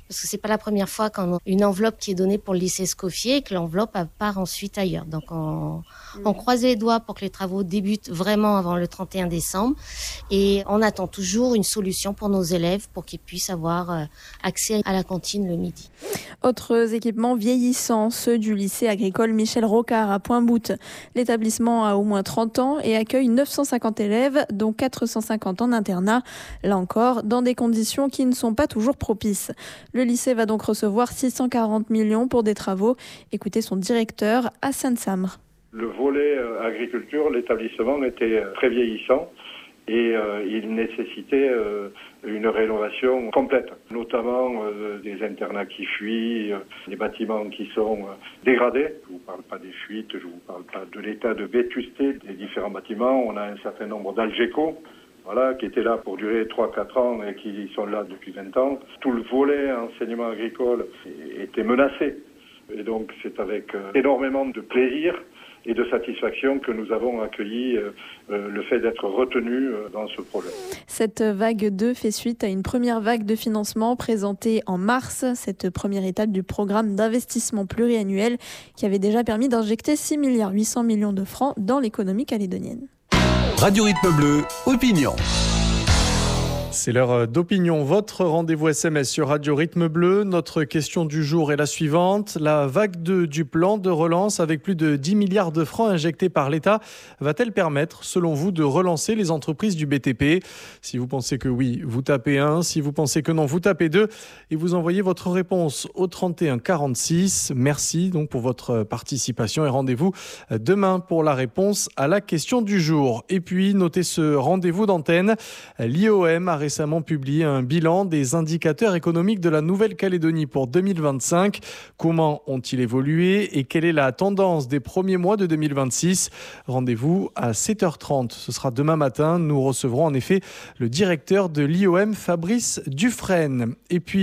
Parce que c'est pas la première fois qu'on a une enveloppe qui est donnée pour le lycée Escoffier et que l'enveloppe part ensuite ailleurs. Donc on, on croise les doigts pour que les travaux débutent vraiment avant le trente et un décembre. Et on attend toujours une solution pour nos élèves pour qu'ils puissent avoir accès à la cantine le midi. Autres équipements vieillissants, ceux du lycée agricole Michel Rocard à Pointe-Boute. L'établissement a au moins trente ans et accueille neuf cent cinquante élèves, dont quatre cent cinquante en internat. Là encore, dans des conditions qui ne sont pas toujours propices. Le lycée va donc recevoir six cent quarante millions pour des travaux. Écoutez son directeur, Hassan Samr. Le volet euh, agriculture, l'établissement était euh, très vieillissant et euh, il nécessitait euh, une rénovation complète, notamment euh, des internats qui fuient, euh, des bâtiments qui sont euh, dégradés. Je ne vous parle pas des fuites, je ne vous parle pas de l'état de vétusté des différents bâtiments. On a un certain nombre d'Algeco, voilà, qui étaient là pour durer trois à quatre ans et qui sont là depuis vingt ans. Tout le volet enseignement agricole était menacé. Et donc c'est avec euh, énormément de plaisir et de satisfaction que nous avons accueilli euh, euh, le fait d'être retenus euh, dans ce projet. Cette vague deux fait suite à une première vague de financement présentée en mars, cette première étape du programme d'investissement pluriannuel qui avait déjà permis d'injecter six milliards huit cents millions de francs dans l'économie calédonienne. Radio Rythme Bleu, opinion. C'est l'heure d'opinion. Votre rendez-vous S M S sur Radio Rythme Bleu. Notre question du jour est la suivante. La vague deux du plan de relance avec plus de dix milliards de francs injectés par l'État va-t-elle permettre, selon vous, de relancer les entreprises du B T P ? Si vous pensez que oui, vous tapez un. Si vous pensez que non, vous tapez deux. Et vous envoyez votre réponse au trente et un quarante-six. Merci donc pour votre participation et rendez-vous demain pour la réponse à la question du jour. Et puis, notez ce rendez-vous d'antenne. L'I O M a récemment publié un bilan des indicateurs économiques de la Nouvelle-Calédonie pour deux mille vingt-cinq. Comment ont-ils évolué et quelle est la tendance des premiers mois de deux mille vingt-six ? Rendez-vous à sept heures trente. Ce sera demain matin. Nous recevrons en effet le directeur de l'I O M, Fabrice Dufresne. Et puis